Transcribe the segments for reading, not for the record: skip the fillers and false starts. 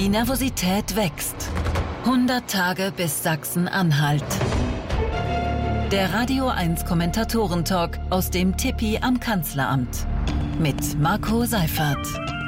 Die Nervosität wächst. 100 Tage bis Sachsen-Anhalt. Der Radio 1 Kommentatoren-Talk aus dem Tipi am Kanzleramt. Mit Marco Seifert.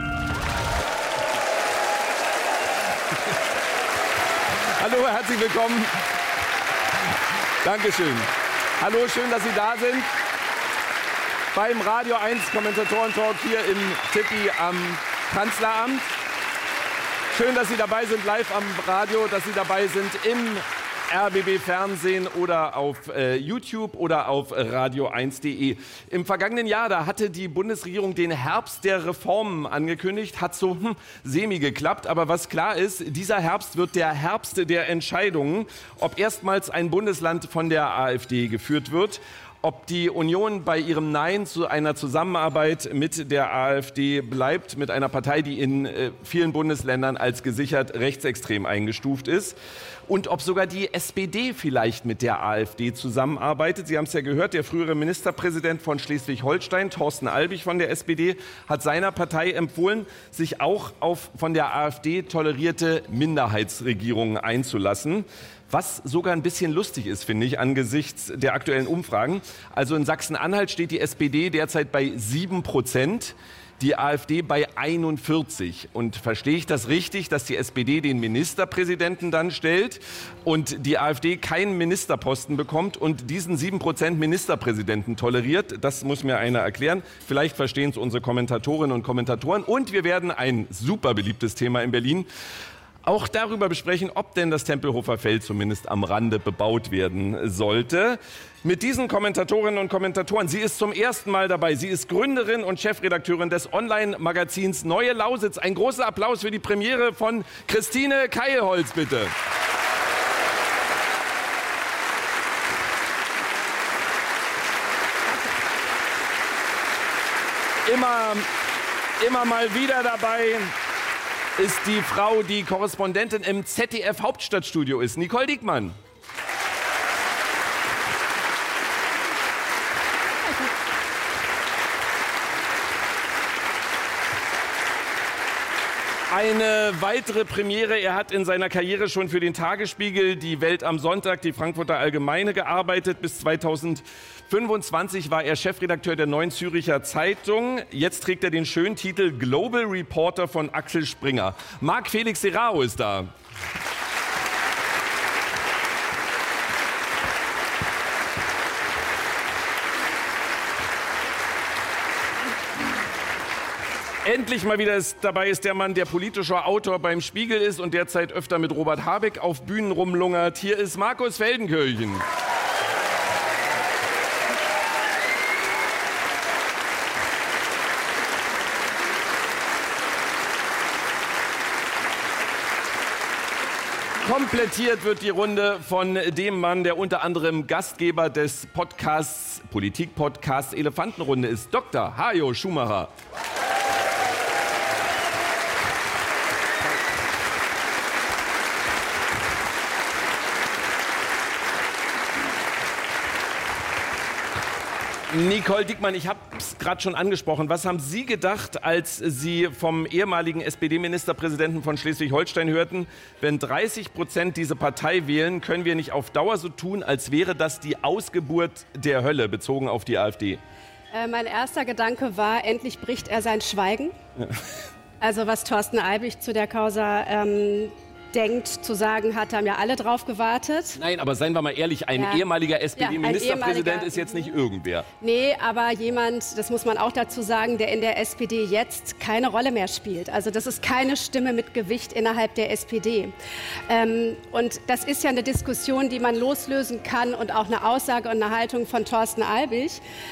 Hallo, herzlich willkommen. Dankeschön. Hallo, schön, dass Sie da sind. Beim Radio 1 Kommentatoren-Talk hier im Tipi am Kanzleramt. Schön, dass Sie dabei sind, live am Radio, dass Sie dabei sind im RBB-Fernsehen oder auf YouTube oder auf radio1.de. Im vergangenen Jahr, da hatte die Bundesregierung den Herbst der Reformen angekündigt, hat so semi geklappt. Aber was klar ist, dieser Herbst wird der Herbst der Entscheidungen, ob erstmals ein Bundesland von der AfD geführt wird, ob die Union bei ihrem Nein zu einer Zusammenarbeit mit der AfD bleibt, mit einer Partei, die in vielen Bundesländern als gesichert rechtsextrem eingestuft ist. Und ob sogar die SPD vielleicht mit der AfD zusammenarbeitet. Sie haben es ja gehört, der frühere Ministerpräsident von Schleswig-Holstein, Thorsten Albig von der SPD, hat seiner Partei empfohlen, sich auch auf von der AfD tolerierte Minderheitsregierungen einzulassen. Was sogar ein bisschen lustig ist, finde ich, angesichts der aktuellen Umfragen. Also in Sachsen-Anhalt steht die SPD derzeit bei 7%. Die AfD bei 41. Und verstehe ich das richtig, dass die SPD den Ministerpräsidenten dann stellt und die AfD keinen Ministerposten bekommt und diesen 7% Ministerpräsidenten toleriert? Das muss mir einer erklären. Vielleicht verstehen es unsere Kommentatorinnen und Kommentatoren. Und wir werden ein super beliebtes Thema in Berlin auch darüber besprechen, ob denn das Tempelhofer Feld zumindest am Rande bebaut werden sollte. Mit diesen Kommentatorinnen und Kommentatoren, sie ist zum ersten Mal dabei. Sie ist Gründerin und Chefredakteurin des Online-Magazins Neue Lausitz. Ein großer Applaus für die Premiere von Christine Keilholz, bitte. Immer mal wieder dabei ist die Frau, die Korrespondentin im ZDF Hauptstadtstudio ist, Nicole Diekmann. Eine weitere Premiere. Er hat in seiner Karriere schon für den Tagesspiegel, die Welt am Sonntag, die Frankfurter Allgemeine gearbeitet. Bis 2025 war er Chefredakteur der Neuen Züricher Zeitung. Jetzt trägt er den schönen Titel Global Reporter von Axel Springer. Marc Felix Serrao ist da. Endlich mal wieder dabei ist der Mann, der politischer Autor beim Spiegel ist und derzeit öfter mit Robert Habeck auf Bühnen rumlungert. Hier ist Markus Feldenkirchen. Komplettiert wird die Runde von dem Mann, der unter anderem Gastgeber des Podcasts, Politik-Podcasts Elefantenrunde ist, Dr. Hajo Schumacher. Nicole Diekmann, ich habe es gerade schon angesprochen. Was haben Sie gedacht, als Sie vom ehemaligen SPD-Ministerpräsidenten von Schleswig-Holstein hörten, wenn 30% diese Partei wählen, können wir nicht auf Dauer so tun, als wäre das die Ausgeburt der Hölle, bezogen auf die AfD? Mein erster Gedanke war, endlich bricht er sein Schweigen. Ja. Also was Thorsten Albig zu der Causa denkt, zu sagen hat, haben ja alle drauf gewartet. Nein, aber seien wir mal ehrlich, ein ehemaliger SPD-Ministerpräsident ist jetzt nicht irgendwer. Nee, aber jemand, das muss man auch dazu sagen, der in der SPD jetzt keine Rolle mehr spielt. Also das ist keine Stimme mit Gewicht innerhalb der SPD. Und das ist ja eine Diskussion, die man loslösen kann und auch eine Aussage und eine Haltung von Thorsten Albig.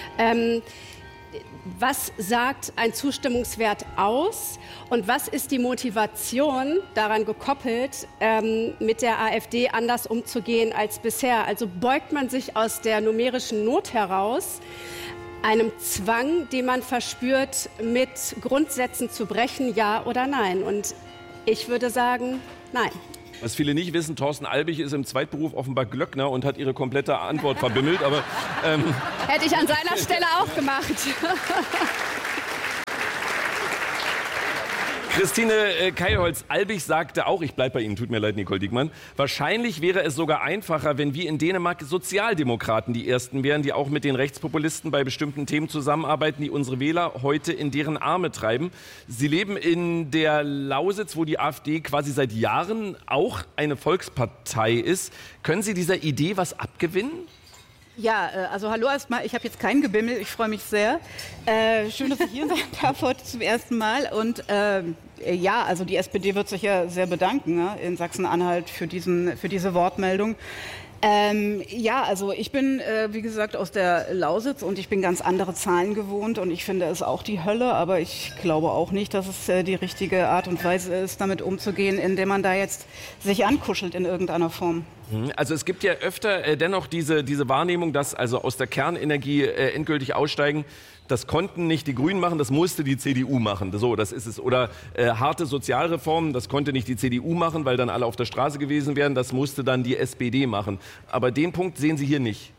Was sagt ein Zustimmungswert aus und was ist die Motivation daran gekoppelt, mit der AfD anders umzugehen als bisher? Also beugt man sich aus der numerischen Not heraus einem Zwang, den man verspürt, mit Grundsätzen zu brechen, ja oder nein? Und ich würde sagen, nein. Was viele nicht wissen, Thorsten Albig ist im Zweitberuf offenbar Glöckner und hat ihre komplette Antwort verbimmelt. Aber, hätte ich an seiner Stelle auch gemacht. Christine Keilholz-Albig sagte auch, ich bleibe bei Ihnen, tut mir leid, Nicole Diekmann, wahrscheinlich wäre es sogar einfacher, wenn wie in Dänemark Sozialdemokraten die Ersten wären, die auch mit den Rechtspopulisten bei bestimmten Themen zusammenarbeiten, die unsere Wähler heute in deren Arme treiben. Sie leben in der Lausitz, wo die AfD quasi seit Jahren auch eine Volkspartei ist. Können Sie dieser Idee was abgewinnen? Ja, also hallo erstmal, ich habe jetzt kein Gebimmel, ich freue mich sehr. Schön, dass ich hier sein darf heute zum ersten Mal. Und ja, also die SPD wird sich ja sehr bedanken, ne, in Sachsen-Anhalt für diese Wortmeldung. Ja, also ich bin, wie gesagt, aus der Lausitz und ich bin ganz andere Zahlen gewohnt und ich finde es auch die Hölle, aber ich glaube auch nicht, dass es die richtige Art und Weise ist, damit umzugehen, indem man da jetzt sich ankuschelt in irgendeiner Form. Also es gibt ja öfter dennoch diese Wahrnehmung, dass also aus der Kernenergie endgültig aussteigen. Das konnten nicht die Grünen machen, das musste die CDU machen. So, das ist es. Oder harte Sozialreformen, das konnte nicht die CDU machen, weil dann alle auf der Straße gewesen wären. Das musste dann die SPD machen. Aber den Punkt sehen Sie hier nicht.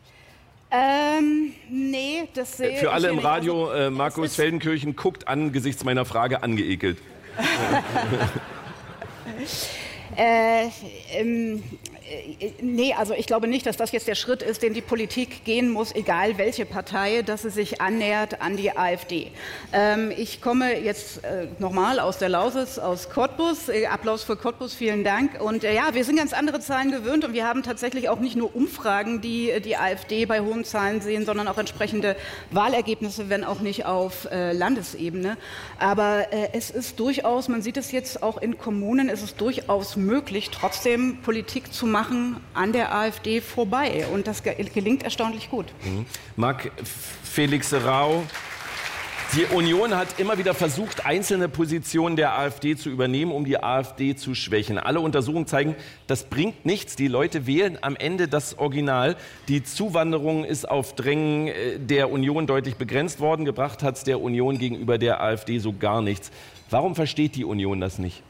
Nee, das sehe ich Für alle im nicht. Radio, Markus Feldenkirchen guckt angesichts meiner Frage angeekelt. Nee, also ich glaube nicht, dass das jetzt der Schritt ist, den die Politik gehen muss, egal welche Partei, dass sie sich annähert an die AfD. Ich komme jetzt nochmal aus der Lausitz, aus Cottbus. Applaus für Cottbus, vielen Dank. Und ja, wir sind ganz andere Zahlen gewöhnt und wir haben tatsächlich auch nicht nur Umfragen, die die AfD bei hohen Zahlen sehen, sondern auch entsprechende Wahlergebnisse, wenn auch nicht auf Landesebene. Aber es ist durchaus, man sieht es jetzt auch in Kommunen, es ist durchaus möglich, trotzdem Politik zu machen an der AfD vorbei. Und das gelingt erstaunlich gut. Marc Felix Rau, die Union hat immer wieder versucht, einzelne Positionen der AfD zu übernehmen, um die AfD zu schwächen. Alle Untersuchungen zeigen, das bringt nichts. Die Leute wählen am Ende das Original. Die Zuwanderung ist auf Drängen der Union deutlich begrenzt worden. Gebracht hat es der Union gegenüber der AfD so gar nichts. Warum versteht die Union das nicht?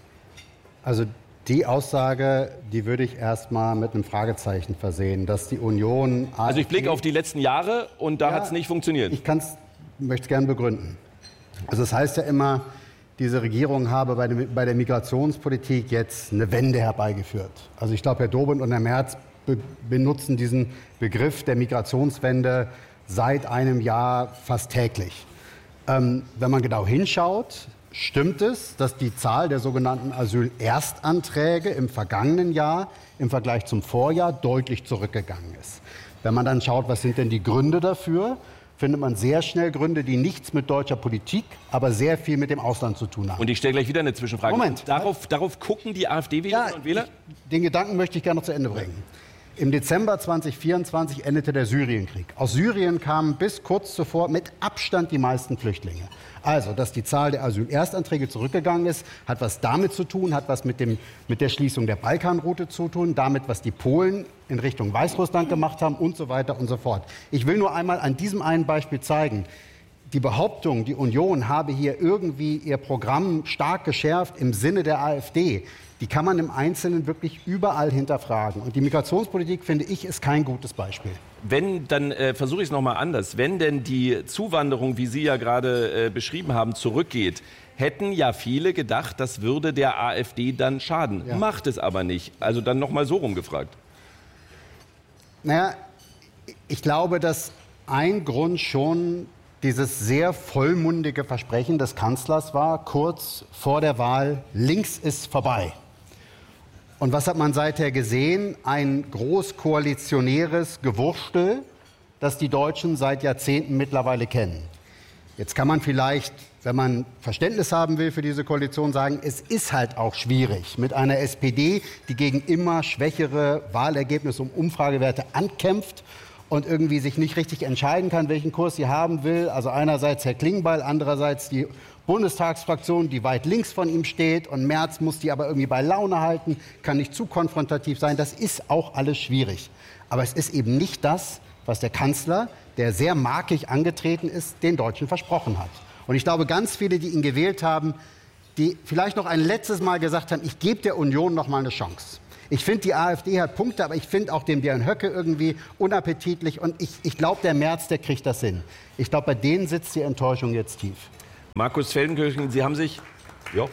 Also die Aussage, die würde ich erstmal mit einem Fragezeichen versehen, dass die Union... AfD, also ich blicke auf die letzten Jahre und da hat es nicht funktioniert. Ich möchte es gerne begründen. Also es heißt ja immer, diese Regierung habe bei der Migrationspolitik jetzt eine Wende herbeigeführt. Also ich glaube, Herr Dobrindt und Herr Merz benutzen diesen Begriff der Migrationswende seit einem Jahr fast täglich. Wenn man genau hinschaut, stimmt es, dass die Zahl der sogenannten Asylerstanträge im vergangenen Jahr im Vergleich zum Vorjahr deutlich zurückgegangen ist. Wenn man dann schaut, was sind denn die Gründe dafür, findet man sehr schnell Gründe, die nichts mit deutscher Politik, aber sehr viel mit dem Ausland zu tun haben. Und ich stelle gleich wieder eine Zwischenfrage. Moment. Darauf gucken die AfD-Wählerinnen und Wähler? Den Gedanken möchte ich gerne noch zu Ende bringen. Im Dezember 2024 endete der Syrenkrieg. Aus Syrien kamen bis kurz zuvor mit Abstand die meisten Flüchtlinge. Also, dass die Zahl der Asylerstanträge zurückgegangen ist, hat was damit zu tun, hat was mit der Schließung der Balkanroute zu tun, damit, was die Polen in Richtung Weißrussland gemacht haben und so weiter und so fort. Ich will nur einmal an diesem einen Beispiel zeigen, die Behauptung, die Union habe hier irgendwie ihr Programm stark geschärft im Sinne der AfD, die kann man im Einzelnen wirklich überall hinterfragen. Und die Migrationspolitik, finde ich, ist kein gutes Beispiel. Wenn, dann versuche ich es nochmal anders. Wenn denn die Zuwanderung, wie Sie ja gerade beschrieben haben, zurückgeht, hätten ja viele gedacht, das würde der AfD dann schaden. Ja. Macht es aber nicht. Also dann nochmal so rumgefragt. Naja, ich glaube, dass ein Grund schon dieses sehr vollmundige Versprechen des Kanzlers war, kurz vor der Wahl, links ist vorbei. Und was hat man seither gesehen? Ein großkoalitionäres Gewurstel, das die Deutschen seit Jahrzehnten mittlerweile kennen. Jetzt kann man vielleicht, wenn man Verständnis haben will für diese Koalition, sagen, es ist halt auch schwierig mit einer SPD, die gegen immer schwächere Wahlergebnisse und Umfragewerte ankämpft und irgendwie sich nicht richtig entscheiden kann, welchen Kurs sie haben will. Also einerseits Herr Klingbeil, andererseits die Bundestagsfraktion, die weit links von ihm steht, und Merz muss die aber irgendwie bei Laune halten, kann nicht zu konfrontativ sein. Das ist auch alles schwierig. Aber es ist eben nicht das, was der Kanzler, der sehr markig angetreten ist, den Deutschen versprochen hat. Und ich glaube, ganz viele, die ihn gewählt haben, die vielleicht noch ein letztes Mal gesagt haben, ich gebe der Union noch mal eine Chance. Ich finde, die AfD hat Punkte, aber ich finde auch den Björn Höcke irgendwie unappetitlich. Und ich glaube, der Merz, der kriegt das hin. Ich glaube, bei denen sitzt die Enttäuschung jetzt tief. Markus Feldenkirchen, Sie haben sich Ja.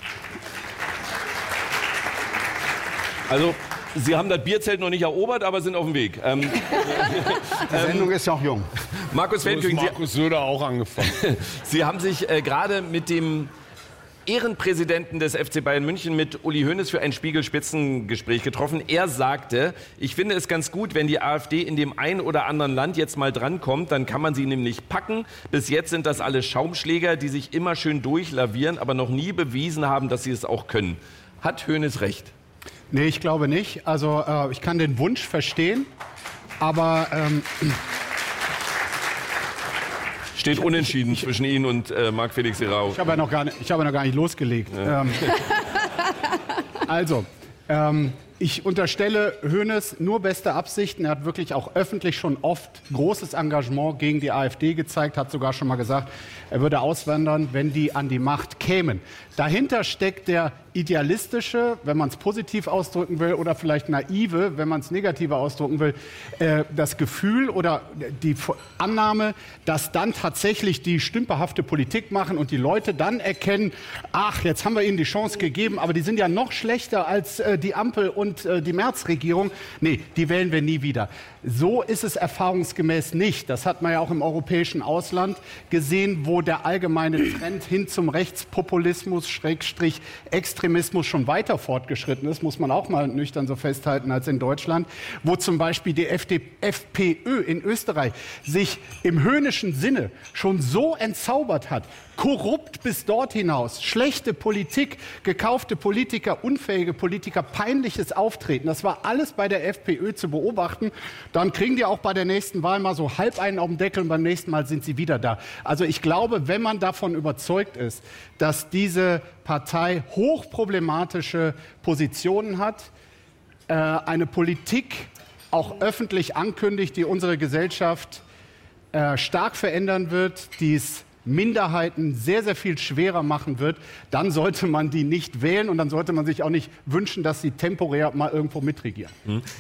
Also, Sie haben das Bierzelt noch nicht erobert, aber sind auf dem Weg. Die Sendung ist noch jung. Markus Feldkirchen, Markus Söder auch angefangen. Sie haben sich gerade mit dem Ehrenpräsidenten des FC Bayern München, mit Uli Hoeneß, für ein Spiegel-Spitzengespräch getroffen. Er sagte, ich finde es ganz gut, wenn die AfD in dem einen oder anderen Land jetzt mal drankommt, dann kann man sie nämlich packen. Bis jetzt sind das alles Schaumschläger, die sich immer schön durchlavieren, aber noch nie bewiesen haben, dass sie es auch können. Hat Hoeneß recht? Nee, ich glaube nicht. Also ich kann den Wunsch verstehen, aber... Steht unentschieden zwischen Ihnen und Marc-Felix Serrao. Ich habe ja noch gar nicht losgelegt. Ja. Ich unterstelle Hoeneß nur beste Absichten. Er hat wirklich auch öffentlich schon oft großes Engagement gegen die AfD gezeigt, hat sogar schon mal gesagt, er würde auswandern, wenn die an die Macht kämen. Dahinter steckt der idealistische, wenn man es positiv ausdrücken will, oder vielleicht naive, wenn man es negativer ausdrücken will, das Gefühl oder die Annahme, dass dann tatsächlich die stümperhafte Politik machen und die Leute dann erkennen, ach, jetzt haben wir ihnen die Chance gegeben, aber die sind ja noch schlechter als die Ampel und die Merz-Regierung. Nee, die wählen wir nie wieder. So ist es erfahrungsgemäß nicht. Das hat man ja auch im europäischen Ausland gesehen, wo der allgemeine Trend hin zum Rechtspopulismus, Schrägstrich Extremismus schon weiter fortgeschritten ist, muss man auch mal nüchtern so festhalten als in Deutschland, wo zum Beispiel die FPÖ in Österreich sich im höhnischen Sinne schon so entzaubert hat, korrupt bis dort hinaus, schlechte Politik, gekaufte Politiker, unfähige Politiker, peinliches Auftreten. Das war alles bei der FPÖ zu beobachten. Dann kriegen die auch bei der nächsten Wahl mal so halb einen auf den Deckel und beim nächsten Mal sind sie wieder da. Also ich glaube, wenn man davon überzeugt ist, dass diese Partei hochproblematische Positionen hat, eine Politik auch öffentlich ankündigt, die unsere Gesellschaft stark verändern wird, die es Minderheiten sehr, sehr viel schwerer machen wird, dann sollte man die nicht wählen und dann sollte man sich auch nicht wünschen, dass sie temporär mal irgendwo mitregieren.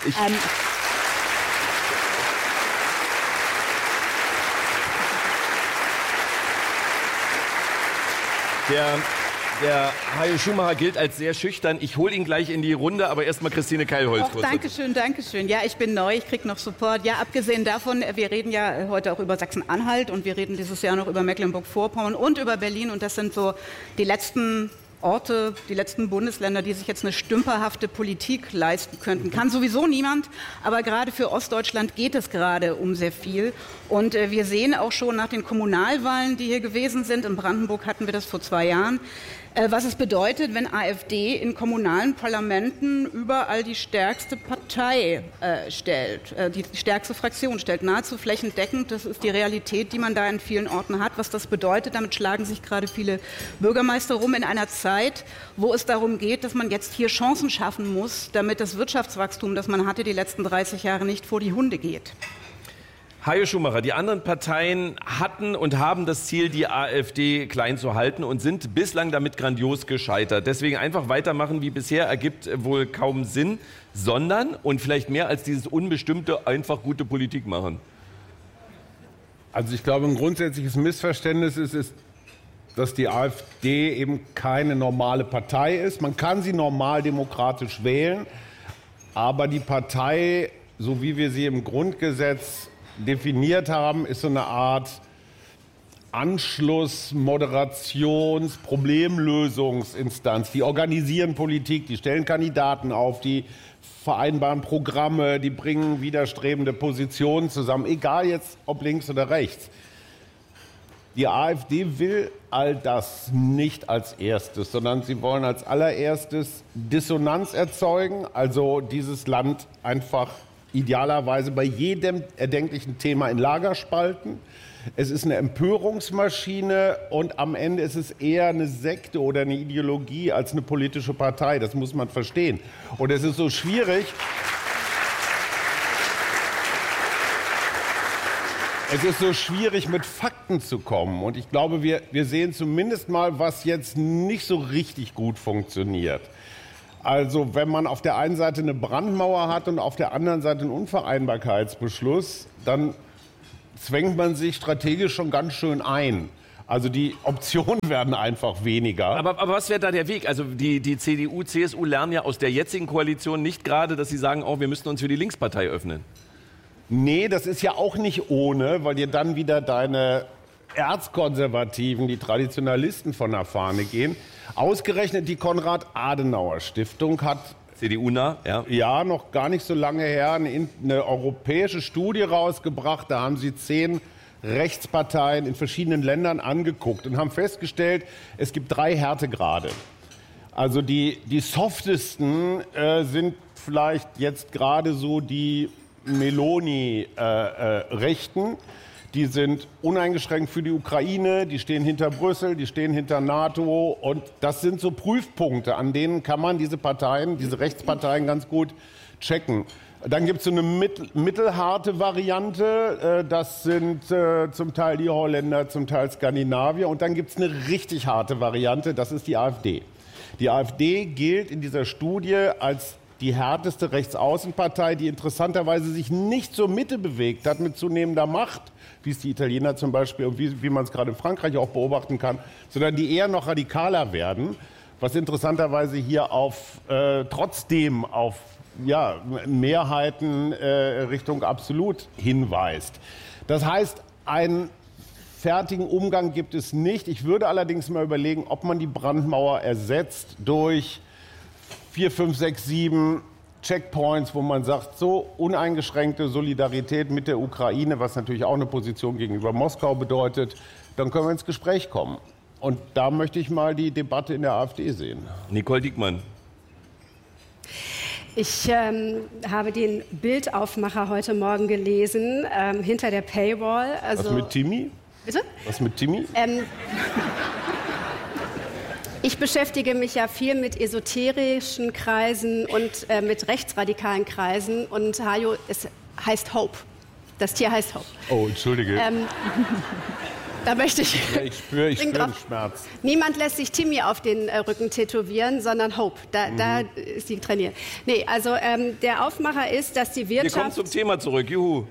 Der Hajo Schumacher gilt als sehr schüchtern. Ich hole ihn gleich in die Runde, aber erstmal Christine Keilholz. Dankeschön, Dankeschön. Ja, ich bin neu, ich kriege noch Support. Ja, abgesehen davon, wir reden ja heute auch über Sachsen-Anhalt und wir reden dieses Jahr noch über Mecklenburg-Vorpommern und über Berlin. Und das sind so die letzten Orte, die letzten Bundesländer, die sich jetzt eine stümperhafte Politik leisten könnten. Kann sowieso niemand, aber gerade für Ostdeutschland geht es gerade um sehr viel. Und wir sehen auch schon nach den Kommunalwahlen, die hier gewesen sind, in Brandenburg hatten wir das vor 2 Jahren, was es bedeutet, wenn AfD in kommunalen Parlamenten überall die stärkste Partei stellt, die stärkste Fraktion stellt, nahezu flächendeckend. Das ist die Realität, die man da in vielen Orten hat. Was das bedeutet, damit schlagen sich gerade viele Bürgermeister rum in einer Zeit, wo es darum geht, dass man jetzt hier Chancen schaffen muss, damit das Wirtschaftswachstum, das man hatte die letzten 30 Jahre, nicht vor die Hunde geht. Hajo Schumacher, die anderen Parteien hatten und haben das Ziel, die AfD klein zu halten und sind bislang damit grandios gescheitert. Deswegen einfach weitermachen wie bisher ergibt wohl kaum Sinn, sondern und vielleicht mehr als dieses unbestimmte einfach gute Politik machen. Also ich glaube, ein grundsätzliches Missverständnis ist, dass die AfD eben keine normale Partei ist. Man kann sie normal demokratisch wählen, aber die Partei, so wie wir sie im Grundgesetz definiert haben, ist so eine Art Anschluss-, Moderations-, Problemlösungsinstanz. Die organisieren Politik, die stellen Kandidaten auf, die vereinbaren Programme, die bringen widerstrebende Positionen zusammen, egal jetzt ob links oder rechts. Die AfD will all das nicht als erstes, sondern sie wollen als allererstes Dissonanz erzeugen, also dieses Land einfach idealerweise bei jedem erdenklichen Thema in Lager spalten. Es ist eine Empörungsmaschine und am Ende ist es eher eine Sekte oder eine Ideologie als eine politische Partei. Das muss man verstehen. Und es ist so schwierig. Es ist so schwierig, mit Fakten zu kommen. Und ich glaube, wir sehen zumindest mal, was jetzt nicht so richtig gut funktioniert. Also wenn man auf der einen Seite eine Brandmauer hat und auf der anderen Seite einen Unvereinbarkeitsbeschluss, dann zwängt man sich strategisch schon ganz schön ein. Also die Optionen werden einfach weniger. Aber was wäre da der Weg? Also die CDU, CSU lernen ja aus der jetzigen Koalition nicht gerade, dass sie sagen, oh, wir müssen uns für die Linkspartei öffnen. Nee, das ist ja auch nicht ohne, weil dir dann wieder deine Erzkonservativen, die Traditionalisten von der Fahne gehen. Ausgerechnet die Konrad-Adenauer-Stiftung hat CDU-nah, ja. Ja, noch gar nicht so lange her eine europäische Studie rausgebracht. Da haben sie 10 Rechtsparteien in verschiedenen Ländern angeguckt und haben festgestellt, es gibt 3 Härtegrade. Also die softesten sind vielleicht jetzt gerade so die Meloni-Rechten. Die sind uneingeschränkt für die Ukraine, die stehen hinter Brüssel, die stehen hinter NATO. Und das sind so Prüfpunkte, an denen kann man diese Parteien, diese Rechtsparteien ganz gut checken. Dann gibt es so eine mittelharte Variante, das sind zum Teil die Holländer, zum Teil Skandinavier. Und dann gibt es eine richtig harte Variante, das ist die AfD. Die AfD gilt in dieser Studie als die härteste Rechtsaußenpartei, die interessanterweise sich nicht zur Mitte bewegt hat mit zunehmender Macht, wie es die Italiener zum Beispiel und wie man es gerade in Frankreich auch beobachten kann, sondern die eher noch radikaler werden, was interessanterweise hier trotzdem auf Mehrheiten Richtung absolut hinweist. Das heißt, einen fertigen Umgang gibt es nicht. Ich würde allerdings mal überlegen, ob man die Brandmauer ersetzt durch 4, 5, 6, 7 Checkpoints, wo man sagt, so uneingeschränkte Solidarität mit der Ukraine, was natürlich auch eine Position gegenüber Moskau bedeutet, dann können wir ins Gespräch kommen. Und da möchte ich mal die Debatte in der AfD sehen. Nicole Diekmann. Ich habe den Bildaufmacher heute Morgen gelesen, hinter der Paywall. Also, was mit Timmy? Bitte? Was mit Timmy? Ich beschäftige mich ja viel mit esoterischen Kreisen und mit rechtsradikalen Kreisen. Und Hajo, es heißt Hope. Das Tier heißt Hope. Oh, entschuldige. Da möchte ich... Ja, ich spüre den Schmerz. Niemand lässt sich Timmy auf den Rücken tätowieren, sondern Hope. Da ist sie trainiert. Nee, also der Aufmacher ist, dass die Wirtschaft... Wir kommen zum Thema zurück, juhu.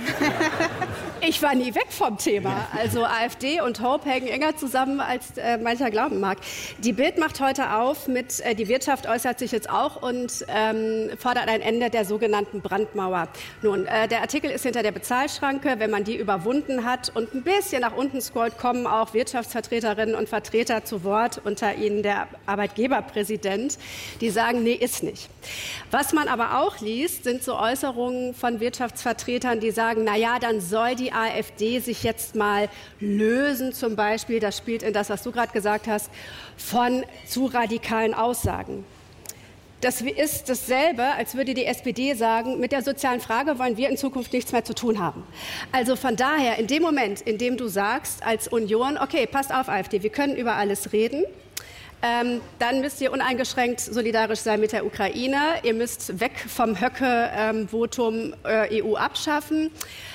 Ich war nie weg vom Thema. Also AfD und Hope hängen enger zusammen, als mancher glauben mag. Die Bild macht heute auf mit, die Wirtschaft äußert sich jetzt auch und fordert ein Ende der sogenannten Brandmauer. Nun, der Artikel ist hinter der Bezahlschranke. Wenn man die überwunden hat und ein bisschen nach unten scrollt, kommen auch Wirtschaftsvertreterinnen und Vertreter zu Wort, unter ihnen der Arbeitgeberpräsident, die sagen, nee, ist nicht. Was man aber auch liest, sind so Äußerungen von Wirtschaftsvertretern, die sagen, na ja, dann soll die AfD sich jetzt mal lösen, zum Beispiel, das spielt in das, was du gerade gesagt hast, von zu radikalen Aussagen. Das ist dasselbe, als würde die SPD sagen, mit der sozialen Frage wollen wir in Zukunft nichts mehr zu tun haben. Also von daher, in dem Moment, in dem du sagst als Union, okay, passt auf AfD, wir können über alles reden, dann müsst ihr uneingeschränkt solidarisch sein mit der Ukraine, ihr müsst weg vom Höcke-Votum EU abschaffen.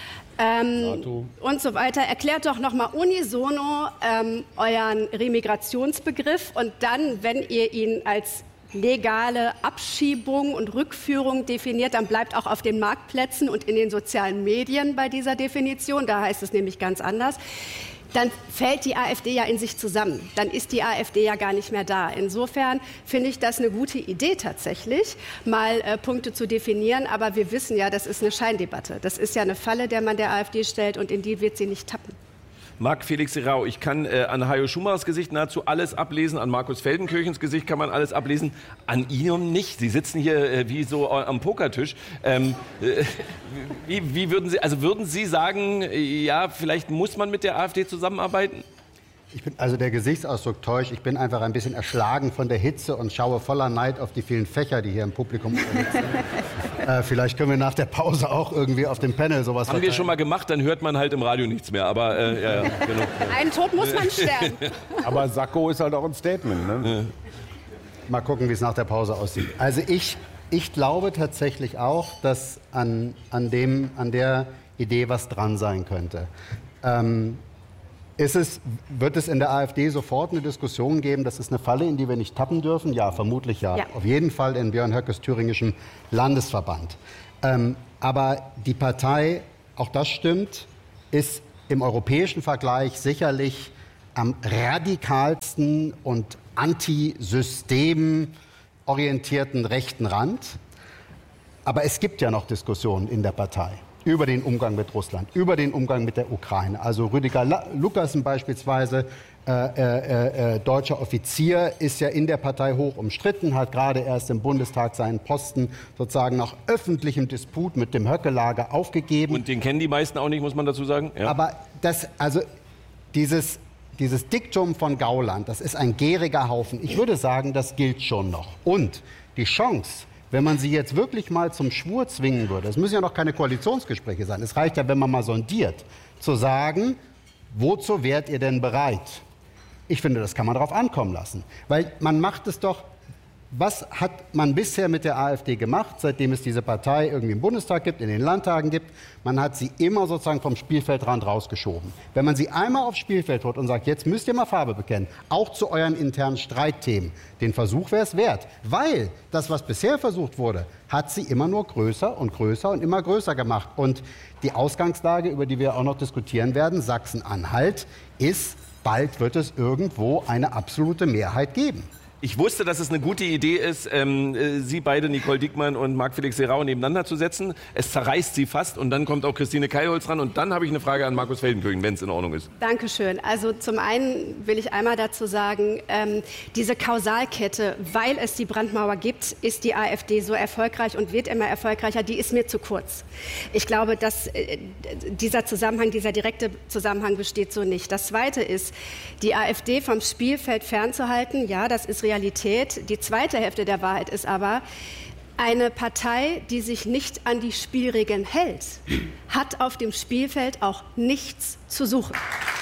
Und so weiter. Erklärt doch noch mal unisono euren Remigrationsbegriff und dann, wenn ihr ihn als legale Abschiebung und Rückführung definiert, dann bleibt auch auf den Marktplätzen und in den sozialen Medien bei dieser Definition. Da heißt es nämlich ganz anders. Dann fällt die AfD ja in sich zusammen. Dann ist die AfD ja gar nicht mehr da. Insofern finde ich das eine gute Idee tatsächlich, mal Punkte zu definieren. Aber wir wissen ja, das ist eine Scheindebatte. Das ist ja eine Falle, der man der AfD stellt und in die wird sie nicht tappen. Marc Felix Serrao, ich kann an Hajo Schumachers Gesicht nahezu alles ablesen, an Markus Feldenkirchens Gesicht kann man alles ablesen, an Ihnen nicht. Sie sitzen hier wie so am Pokertisch. Wie würden Sie sagen, ja, vielleicht muss man mit der AfD zusammenarbeiten? Also der Gesichtsausdruck täuscht. Ich bin einfach ein bisschen erschlagen von der Hitze und schaue voller Neid auf die vielen Fächer, die hier im Publikum sind. Vielleicht können wir nach der Pause auch irgendwie auf dem Panel sowas verteilen. Haben wir schon mal gemacht, dann hört man halt im Radio nichts mehr. Aber ja, genau. Einen Tod muss man sterben. Aber Sacco ist halt auch ein Statement. Ne? Ja. Mal gucken, wie es nach der Pause aussieht. Also ich glaube tatsächlich auch, dass an der Idee was dran sein könnte. Wird es in der AfD sofort eine Diskussion geben, das ist eine Falle, in die wir nicht tappen dürfen? Ja, vermutlich ja. Auf jeden Fall in Björn Höckes thüringischem Landesverband. Aber die Partei, auch das stimmt, ist im europäischen Vergleich sicherlich am radikalsten und antisystemorientierten rechten Rand. Aber es gibt ja noch Diskussionen in der Partei über den Umgang mit Russland, über den Umgang mit der Ukraine. Also Rüdiger Lukassen beispielsweise, deutscher Offizier, ist ja in der Partei hoch umstritten, hat gerade erst im Bundestag seinen Posten sozusagen nach öffentlichem Disput mit dem Höcke-Lager aufgegeben. Und den kennen die meisten auch nicht, muss man dazu sagen. Ja. Aber dieses Diktum von Gauland, das ist ein gäriger Haufen. Ich würde sagen, das gilt schon noch. Und die Chance, wenn man sie jetzt wirklich mal zum Schwur zwingen würde, es müssen ja noch keine Koalitionsgespräche sein, es reicht ja, wenn man mal sondiert, zu sagen, wozu wärt ihr denn bereit? Ich finde, das kann man darauf ankommen lassen. Weil man macht es doch, was hat man bisher mit der AfD gemacht, seitdem es diese Partei irgendwie im Bundestag gibt, in den Landtagen gibt? Man hat sie immer sozusagen vom Spielfeldrand rausgeschoben. Wenn man sie einmal aufs Spielfeld holt und sagt, jetzt müsst ihr mal Farbe bekennen, auch zu euren internen Streitthemen, den Versuch wäre es wert. Weil das, was bisher versucht wurde, hat sie immer nur größer und größer und immer größer gemacht. Und die Ausgangslage, über die wir auch noch diskutieren werden, Sachsen-Anhalt, ist, bald wird es irgendwo eine absolute Mehrheit geben. Ich wusste, dass es eine gute Idee ist, Sie beide, Nicole Diekmann und Marc-Felix Serrao, nebeneinander zu setzen. Es zerreißt sie fast und dann kommt auch Christine Keilholz dran. Und dann habe ich eine Frage an Markus Feldenkirchen, wenn es in Ordnung ist. Dankeschön. Also zum einen will ich einmal dazu sagen, diese Kausalkette, weil es die Brandmauer gibt, ist die AfD so erfolgreich und wird immer erfolgreicher, die ist mir zu kurz. Ich glaube, dass dieser direkte Zusammenhang besteht so nicht. Das Zweite ist, die AfD vom Spielfeld fernzuhalten, ja, das ist Realität. Die zweite Hälfte der Wahrheit ist aber, eine Partei, die sich nicht an die Spielregeln hält, hat auf dem Spielfeld auch nichts zu suchen.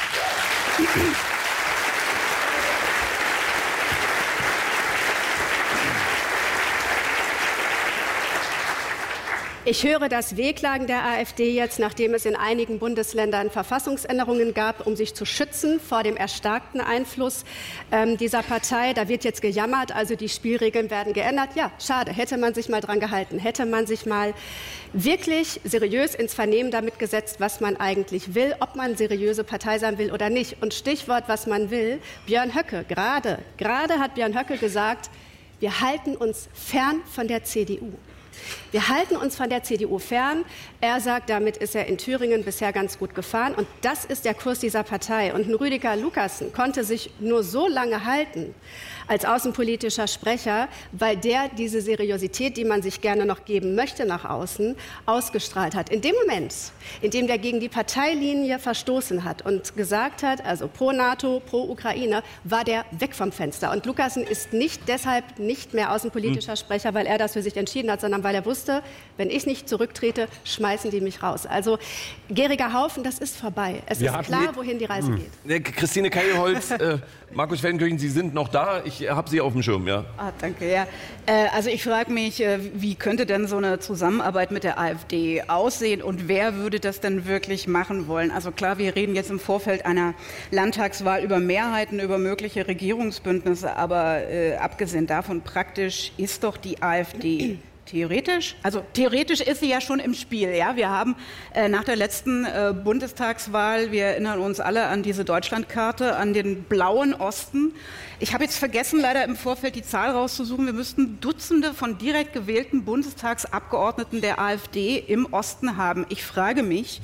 Ich höre das Wehklagen der AfD jetzt, nachdem es in einigen Bundesländern Verfassungsänderungen gab, um sich zu schützen vor dem erstarkten Einfluss dieser Partei. Da wird jetzt gejammert, also die Spielregeln werden geändert. Ja, schade, hätte man sich mal dran gehalten, hätte man sich mal wirklich seriös ins Vernehmen damit gesetzt, was man eigentlich will, ob man seriöse Partei sein will oder nicht. Und Stichwort, was man will, Björn Höcke, gerade hat Björn Höcke gesagt, wir halten uns fern von der CDU. Wir halten uns von der CDU fern. Er sagt, damit ist er in Thüringen bisher ganz gut gefahren. Und das ist der Kurs dieser Partei. Und ein Rüdiger Lukassen konnte sich nur so lange halten als außenpolitischer Sprecher, weil der diese Seriosität, die man sich gerne noch geben möchte nach außen, ausgestrahlt hat. In dem Moment, in dem der gegen die Parteilinie verstoßen hat und gesagt hat, also pro NATO, pro Ukraine, war der weg vom Fenster. Und Lukassen ist deshalb nicht mehr außenpolitischer Sprecher, weil er das für sich entschieden hat, sondern weil er wusste, wenn ich nicht zurücktrete, schmeißen die mich raus. Also gäriger Haufen, das ist vorbei. Es ist klar, wohin die Reise geht. Christine Keilholz, Markus Feldenkirchen, Sie sind noch da. Ich habe Sie auf dem Schirm, ja. Danke, ja. Also ich frage mich, wie könnte denn so eine Zusammenarbeit mit der AfD aussehen und wer würde das denn wirklich machen wollen? Also klar, wir reden jetzt im Vorfeld einer Landtagswahl über Mehrheiten, über mögliche Regierungsbündnisse, aber abgesehen davon, praktisch ist doch die AfD theoretisch ist sie ja schon im Spiel. Ja? Wir haben nach der letzten Bundestagswahl, wir erinnern uns alle an diese Deutschlandkarte, an den blauen Osten. Ich habe jetzt vergessen, leider im Vorfeld die Zahl rauszusuchen. Wir müssten Dutzende von direkt gewählten Bundestagsabgeordneten der AfD im Osten haben. Ich frage mich,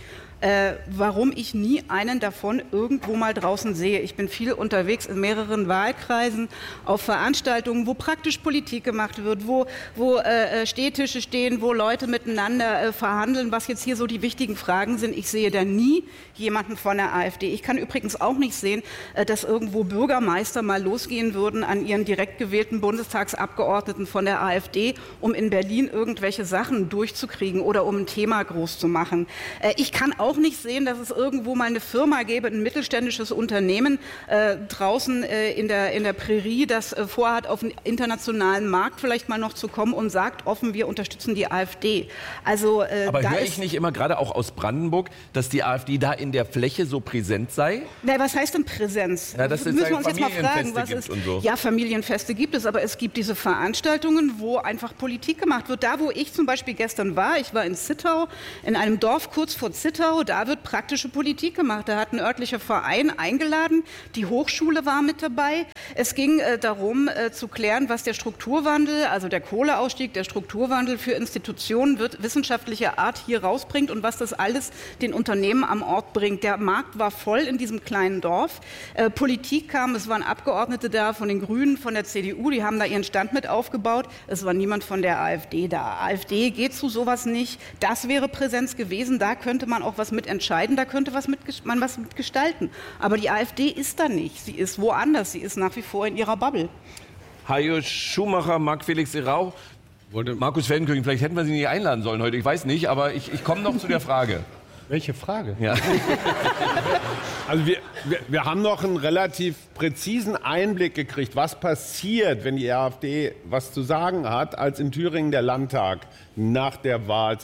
warum ich nie einen davon irgendwo mal draußen sehe. Ich bin viel unterwegs in mehreren Wahlkreisen, auf Veranstaltungen, wo praktisch Politik gemacht wird, wo Stehtische stehen, wo Leute miteinander verhandeln, was jetzt hier so die wichtigen Fragen sind. Ich sehe da nie jemanden von der AfD. Ich kann übrigens auch nicht sehen, dass irgendwo Bürgermeister mal losgehen würden an ihren direkt gewählten Bundestagsabgeordneten von der AfD, um in Berlin irgendwelche Sachen durchzukriegen oder um ein Thema groß zu machen. Ich kann auch nicht sehen, dass es irgendwo mal eine Firma gäbe, ein mittelständisches Unternehmen draußen in der Prärie, das vorhat, auf den internationalen Markt vielleicht mal noch zu kommen und sagt offen, wir unterstützen die AfD. Also, aber höre ich nicht immer, gerade auch aus Brandenburg, dass die AfD da in der Fläche so präsent sei? Na, was heißt denn Präsenz? Ja, dass es müssen wir uns jetzt mal fragen, was gibt ist. Und so. Ja, Familienfeste gibt es, aber es gibt diese Veranstaltungen, wo einfach Politik gemacht wird. Da, wo ich zum Beispiel gestern war, ich war in Zittau, in einem Dorf kurz vor Zittau, Zwickau, da wird praktische Politik gemacht. Da hat ein örtlicher Verein eingeladen, die Hochschule war mit dabei. Es ging darum zu klären, was der Strukturwandel, also der Kohleausstieg, der Strukturwandel für Institutionen wissenschaftlicher Art hier rausbringt und was das alles den Unternehmen am Ort bringt. Der Markt war voll in diesem kleinen Dorf. Politik kam, es waren Abgeordnete da von den Grünen, von der CDU, die haben da ihren Stand mit aufgebaut. Es war niemand von der AfD da. AfD geht zu sowas nicht. Das wäre Präsenz gewesen. Da könnte man auch was mitentscheiden, da könnte man was mitgestalten. Aber die AfD ist da nicht. Sie ist woanders. Sie ist nach wie vor in ihrer Bubble. Hajo Schumacher, Marc-Felix Erau, Markus Feldenkirchen, vielleicht hätten wir Sie nicht einladen sollen heute, ich weiß nicht, aber ich komme noch zu der Frage. Welche Frage? Ja. Also wir haben noch einen relativ präzisen Einblick gekriegt, was passiert, wenn die AfD was zu sagen hat, als in Thüringen der Landtag nach der Wahl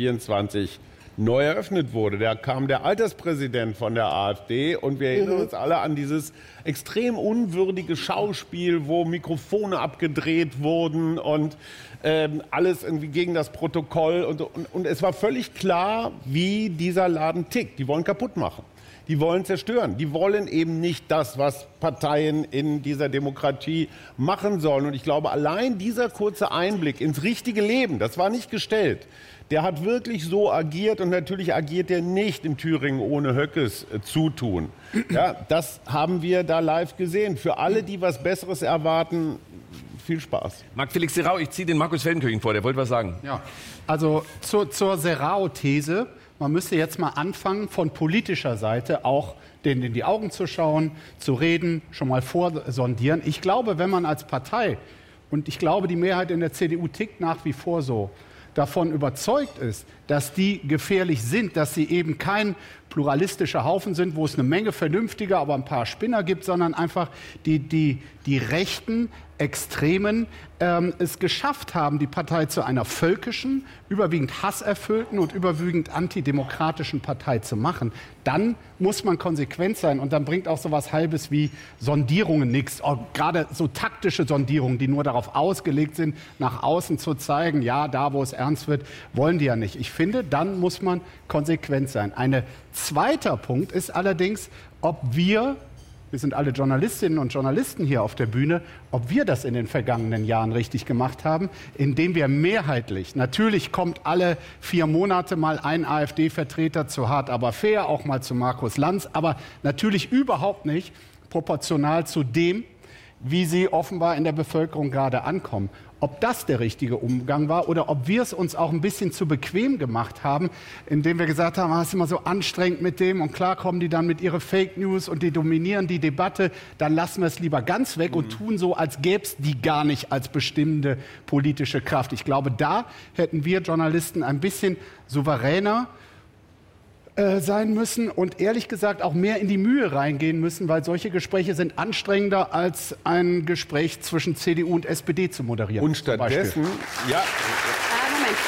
2024 neu eröffnet wurde. Da kam der Alterspräsident von der AfD und wir erinnern uns alle an dieses extrem unwürdige Schauspiel, wo Mikrofone abgedreht wurden und alles irgendwie gegen das Protokoll. Und es war völlig klar, wie dieser Laden tickt. Die wollen kaputt machen. Die wollen zerstören. Die wollen eben nicht das, was Parteien in dieser Demokratie machen sollen. Und ich glaube, allein dieser kurze Einblick ins richtige Leben, das war nicht gestellt, der hat wirklich so agiert und natürlich agiert er nicht in Thüringen ohne Höckes Zutun. Ja, das haben wir da live gesehen. Für alle, die was Besseres erwarten, viel Spaß. Marc-Felix Serrao, ich ziehe den Markus Feldenkirchen vor, der wollte was sagen. Ja, also zur Serrao-These. Man müsste jetzt mal anfangen, von politischer Seite auch denen in die Augen zu schauen, zu reden, schon mal vorsondieren. Ich glaube, wenn man als Partei, und ich glaube, die Mehrheit in der CDU tickt nach wie vor so, davon überzeugt ist, dass die gefährlich sind, dass sie eben kein pluralistischer Haufen sind, wo es eine Menge vernünftiger, aber ein paar Spinner gibt, sondern einfach die rechten Extremen es geschafft haben, die Partei zu einer völkischen, überwiegend hasserfüllten und überwiegend antidemokratischen Partei zu machen, dann muss man konsequent sein und dann bringt auch so was Halbes wie Sondierungen nichts. Gerade so taktische Sondierungen, die nur darauf ausgelegt sind, nach außen zu zeigen, ja, da wo es ernst wird, wollen die ja nicht. Ich finde, dann muss man konsequent sein. Ein zweiter Punkt ist allerdings, ob wir sind alle Journalistinnen und Journalisten hier auf der Bühne, ob wir das in den vergangenen Jahren richtig gemacht haben, indem wir mehrheitlich, natürlich kommt alle 4 Monate mal ein AfD-Vertreter zu Hart aber fair, auch mal zu Markus Lanz, aber natürlich überhaupt nicht proportional zu dem, wie sie offenbar in der Bevölkerung gerade ankommen. Ob das der richtige Umgang war oder ob wir es uns auch ein bisschen zu bequem gemacht haben, indem wir gesagt haben, es ist immer so anstrengend mit dem und klar kommen die dann mit ihren Fake News und die dominieren die Debatte, dann lassen wir es lieber ganz weg und tun so, als gäbe es die gar nicht als bestimmende politische Kraft. Ich glaube, da hätten wir Journalisten ein bisschen souveräner sein müssen und ehrlich gesagt auch mehr in die Mühe reingehen müssen, weil solche Gespräche sind anstrengender als ein Gespräch zwischen CDU und SPD zu moderieren. Und stattdessen, ja. Moment.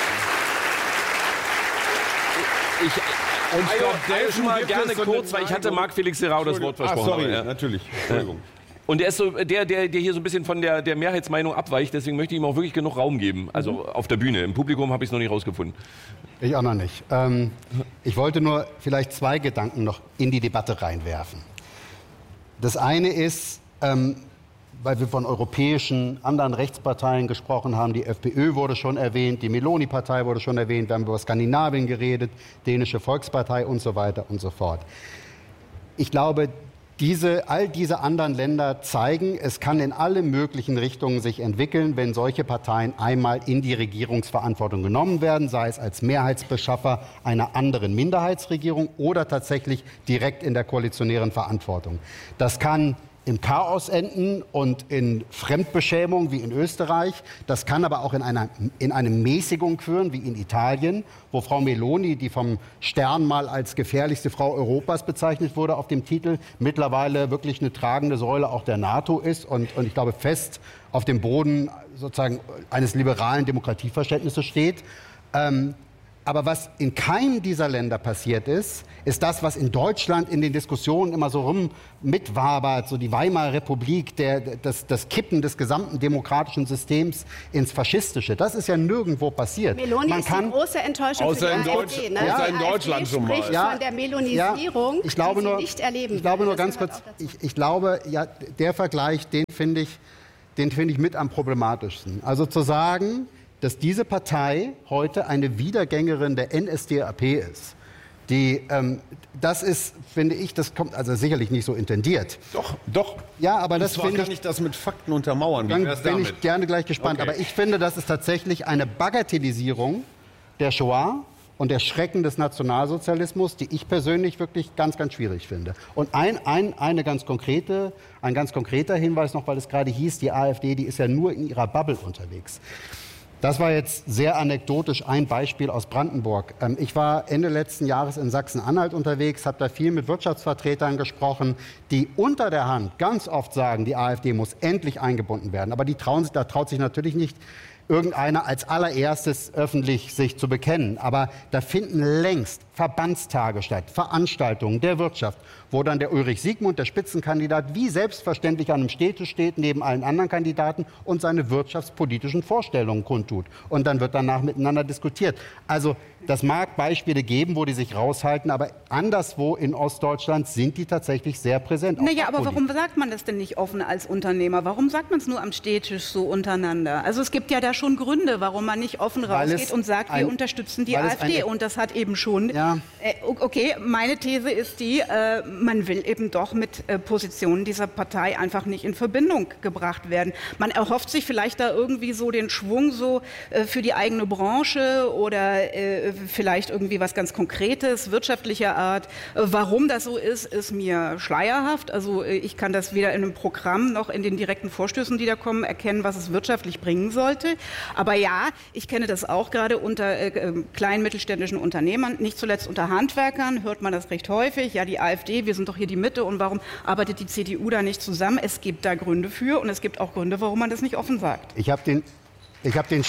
Ich mal gerne kurz, weil ich hatte Marc-Felix Serrao das Wort versprochen. Sorry, ja. natürlich. Entschuldigung. Und er ist so der hier so ein bisschen von der Mehrheitsmeinung abweicht. Deswegen möchte ich ihm auch wirklich genug Raum geben. Also auf der Bühne. Im Publikum habe ich es noch nicht rausgefunden. Ich auch noch nicht. Ich wollte nur vielleicht 2 Gedanken noch in die Debatte reinwerfen. Das eine ist, weil wir von europäischen anderen Rechtsparteien gesprochen haben, die FPÖ wurde schon erwähnt, die Meloni-Partei wurde schon erwähnt, wir haben über Skandinavien geredet, Dänische Volkspartei und so weiter und so fort. Ich glaube, all diese anderen Länder zeigen, es kann in alle möglichen Richtungen sich entwickeln, wenn solche Parteien einmal in die Regierungsverantwortung genommen werden, sei es als Mehrheitsbeschaffer einer anderen Minderheitsregierung oder tatsächlich direkt in der koalitionären Verantwortung. Das kann im Chaos enden und in Fremdbeschämung wie in Österreich. Das kann aber auch in eine Mäßigung führen wie in Italien, wo Frau Meloni, die vom Stern mal als gefährlichste Frau Europas bezeichnet wurde auf dem Titel, mittlerweile wirklich eine tragende Säule auch der NATO ist und ich glaube fest auf dem Boden sozusagen eines liberalen Demokratieverständnisses steht. Aber was in keinem dieser Länder passiert ist das, was in Deutschland in den Diskussionen immer so mitwabert, so die Weimarer Republik, das Kippen des gesamten demokratischen Systems ins Faschistische. Das ist ja nirgendwo passiert. Meloni ist die große Enttäuschung für die AfD. Ne? Außer in Deutschland schon mal. Ja, von der Melonisierung, ich glaube die sie nur, nicht erleben. Ich glaube nur ganz kurz, ich glaube, ja, der Vergleich, den finde ich mit am problematischsten. Also zu sagen, dass diese Partei heute eine Wiedergängerin der NSDAP ist. Das ist, finde ich, das kommt also sicherlich nicht so intendiert. Doch. Ja, aber das finde ich. Kann ich das mit Fakten untermauern? Dann bin ich gerne gleich gespannt. Okay. Aber ich finde, das ist tatsächlich eine Bagatellisierung der Shoah und der Schrecken des Nationalsozialismus, die ich persönlich wirklich ganz, ganz schwierig finde. Und ein ganz konkreter Hinweis noch, weil es gerade hieß, die AfD, die ist ja nur in ihrer Bubble unterwegs. Das war jetzt sehr anekdotisch ein Beispiel aus Brandenburg. Ich war Ende letzten Jahres in Sachsen-Anhalt unterwegs, habe da viel mit Wirtschaftsvertretern gesprochen, die unter der Hand ganz oft sagen, die AfD muss endlich eingebunden werden. Aber da traut sich natürlich nicht irgendeiner als allererstes öffentlich sich zu bekennen. Aber da finden längst Verbandstage statt, Veranstaltungen der Wirtschaft, wo dann der Ulrich Siegmund, der Spitzenkandidat, wie selbstverständlich an einem Städtisch steht, neben allen anderen Kandidaten und seine wirtschaftspolitischen Vorstellungen kundtut. Und dann wird danach miteinander diskutiert. Also das mag Beispiele geben, wo die sich raushalten, aber anderswo in Ostdeutschland sind die tatsächlich sehr präsent. Naja, aber warum sagt man das denn nicht offen als Unternehmer? Warum sagt man es nur am Städtisch so untereinander? Also es gibt ja da schon Gründe, warum man nicht offen rausgeht und sagt, wir unterstützen die AfD. Und das hat eben schon... Ja. Okay, meine These ist die, man will eben doch mit Positionen dieser Partei einfach nicht in Verbindung gebracht werden. Man erhofft sich vielleicht da irgendwie so den Schwung so für die eigene Branche oder vielleicht irgendwie was ganz Konkretes, wirtschaftlicher Art. Warum das so ist mir schleierhaft. Also ich kann das weder in einem Programm noch in den direkten Vorstößen, die da kommen, erkennen, was es wirtschaftlich bringen sollte. Aber ja, ich kenne das auch gerade unter kleinen mittelständischen Unternehmern, nicht zuletzt unter Handwerkern, hört man das recht häufig. Ja, die AfD, wir sind doch hier die Mitte und warum arbeitet die CDU da nicht zusammen? Es gibt da Gründe für und es gibt auch Gründe, warum man das nicht offen sagt. Ich habe den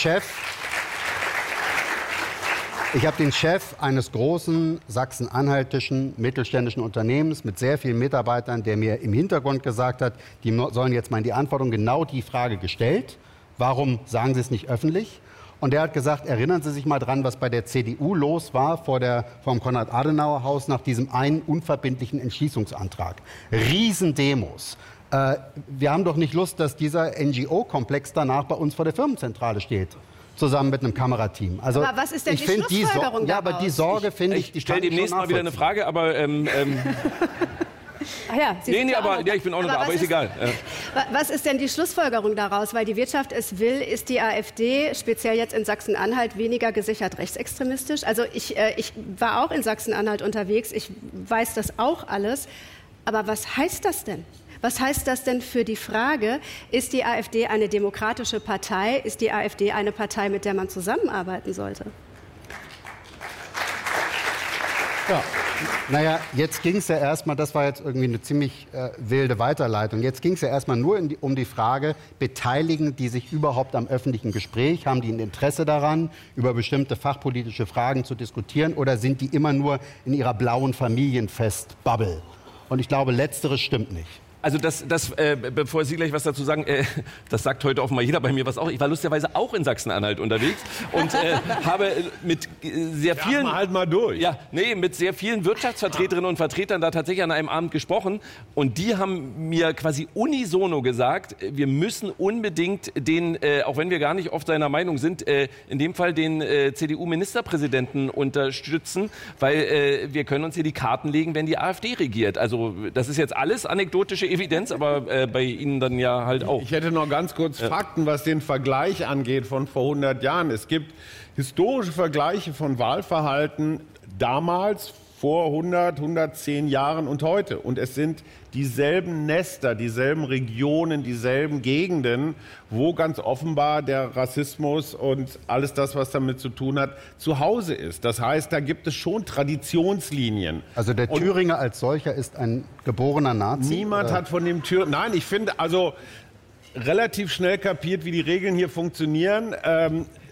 Chef eines großen sachsen-anhaltischen mittelständischen Unternehmens mit sehr vielen Mitarbeitern, der mir im Hintergrund gesagt hat, die sollen jetzt mal in die Antwortung genau die Frage gestellt. Warum sagen Sie es nicht öffentlich? Und er hat gesagt, erinnern Sie sich mal dran, was bei der CDU los war vom Konrad-Adenauer-Haus nach diesem einen unverbindlichen Entschließungsantrag. Riesendemos. Wir haben doch nicht Lust, dass dieser NGO-Komplex danach bei uns vor der Firmenzentrale steht. Zusammen mit einem Kamerateam. Also, aber was ist denn die Schlussfolgerung daraus? Ja, aber die Sorge finde ich... Ich stelle demnächst mal wieder eine Frage, aber... Ach ja, ich bin auch noch da, aber ist egal. Was ist denn die Schlussfolgerung daraus? Weil die Wirtschaft es will, ist die AfD, speziell jetzt in Sachsen-Anhalt, weniger gesichert rechtsextremistisch? Also ich war auch in Sachsen-Anhalt unterwegs, ich weiß das auch alles. Aber was heißt das denn? Was heißt das denn für die Frage, ist die AfD eine demokratische Partei? Ist die AfD eine Partei, mit der man zusammenarbeiten sollte? Ja. Naja, jetzt ging es ja erstmal, das war jetzt irgendwie eine ziemlich wilde Weiterleitung, jetzt ging es ja erstmal nur um die Frage, beteiligen die sich überhaupt am öffentlichen Gespräch, haben die ein Interesse daran, über bestimmte fachpolitische Fragen zu diskutieren oder sind die immer nur in ihrer blauen Familienfest-Bubble? Und ich glaube, letzteres stimmt nicht. Also bevor Sie gleich was dazu sagen, das sagt heute offenbar jeder bei mir was auch. Ich war lustigerweise auch in Sachsen-Anhalt unterwegs und habe mit sehr vielen... Ja, halt mal durch. Ja, nee, mit sehr vielen Wirtschaftsvertreterinnen und Vertretern da tatsächlich an einem Abend gesprochen. Und die haben mir quasi unisono gesagt, wir müssen unbedingt auch wenn wir gar nicht oft seiner Meinung sind, in dem Fall den CDU-Ministerpräsidenten unterstützen, weil wir können uns hier die Karten legen, wenn die AfD regiert. Also das ist jetzt alles anekdotische Evidenz, aber bei Ihnen dann ja halt auch. Ich hätte noch ganz kurz Fakten, was den Vergleich angeht von vor 100 Jahren. Es gibt historische Vergleiche von Wahlverhalten damals, vor 100, 110 Jahren und heute. Und es sind dieselben Nester, dieselben Regionen, dieselben Gegenden, wo ganz offenbar der Rassismus und alles das, was damit zu tun hat, zu Hause ist. Das heißt, da gibt es schon Traditionslinien. Also der Thüringer als solcher ist ein geborener Nazi? Niemand hat von dem Thüringer... Nein, ich finde, also relativ schnell kapiert, wie die Regeln hier funktionieren.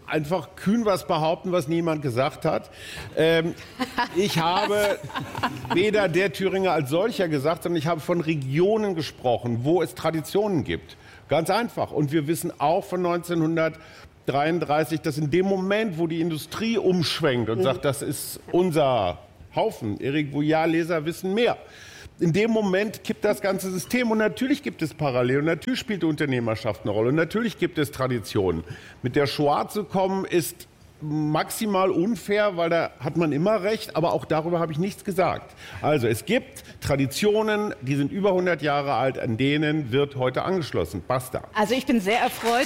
einfach kühn was behaupten, was niemand gesagt hat. Ich habe weder der Thüringer als solcher gesagt, sondern ich habe von Regionen gesprochen, wo es Traditionen gibt. Ganz einfach. Und wir wissen auch von 1933, dass in dem Moment, wo die Industrie umschwenkt und sagt, das ist unser Haufen, Eric Bouillard-Leser wissen mehr. In dem Moment kippt das ganze System und natürlich gibt es Parallelen und natürlich spielt die Unternehmerschaft eine Rolle und natürlich gibt es Traditionen. Mit der Shoah zu kommen ist maximal unfair, weil da hat man immer recht, aber auch darüber habe ich nichts gesagt. Also es gibt Traditionen, die sind über 100 Jahre alt, an denen wird heute angeschlossen. Basta. Also ich bin sehr erfreut.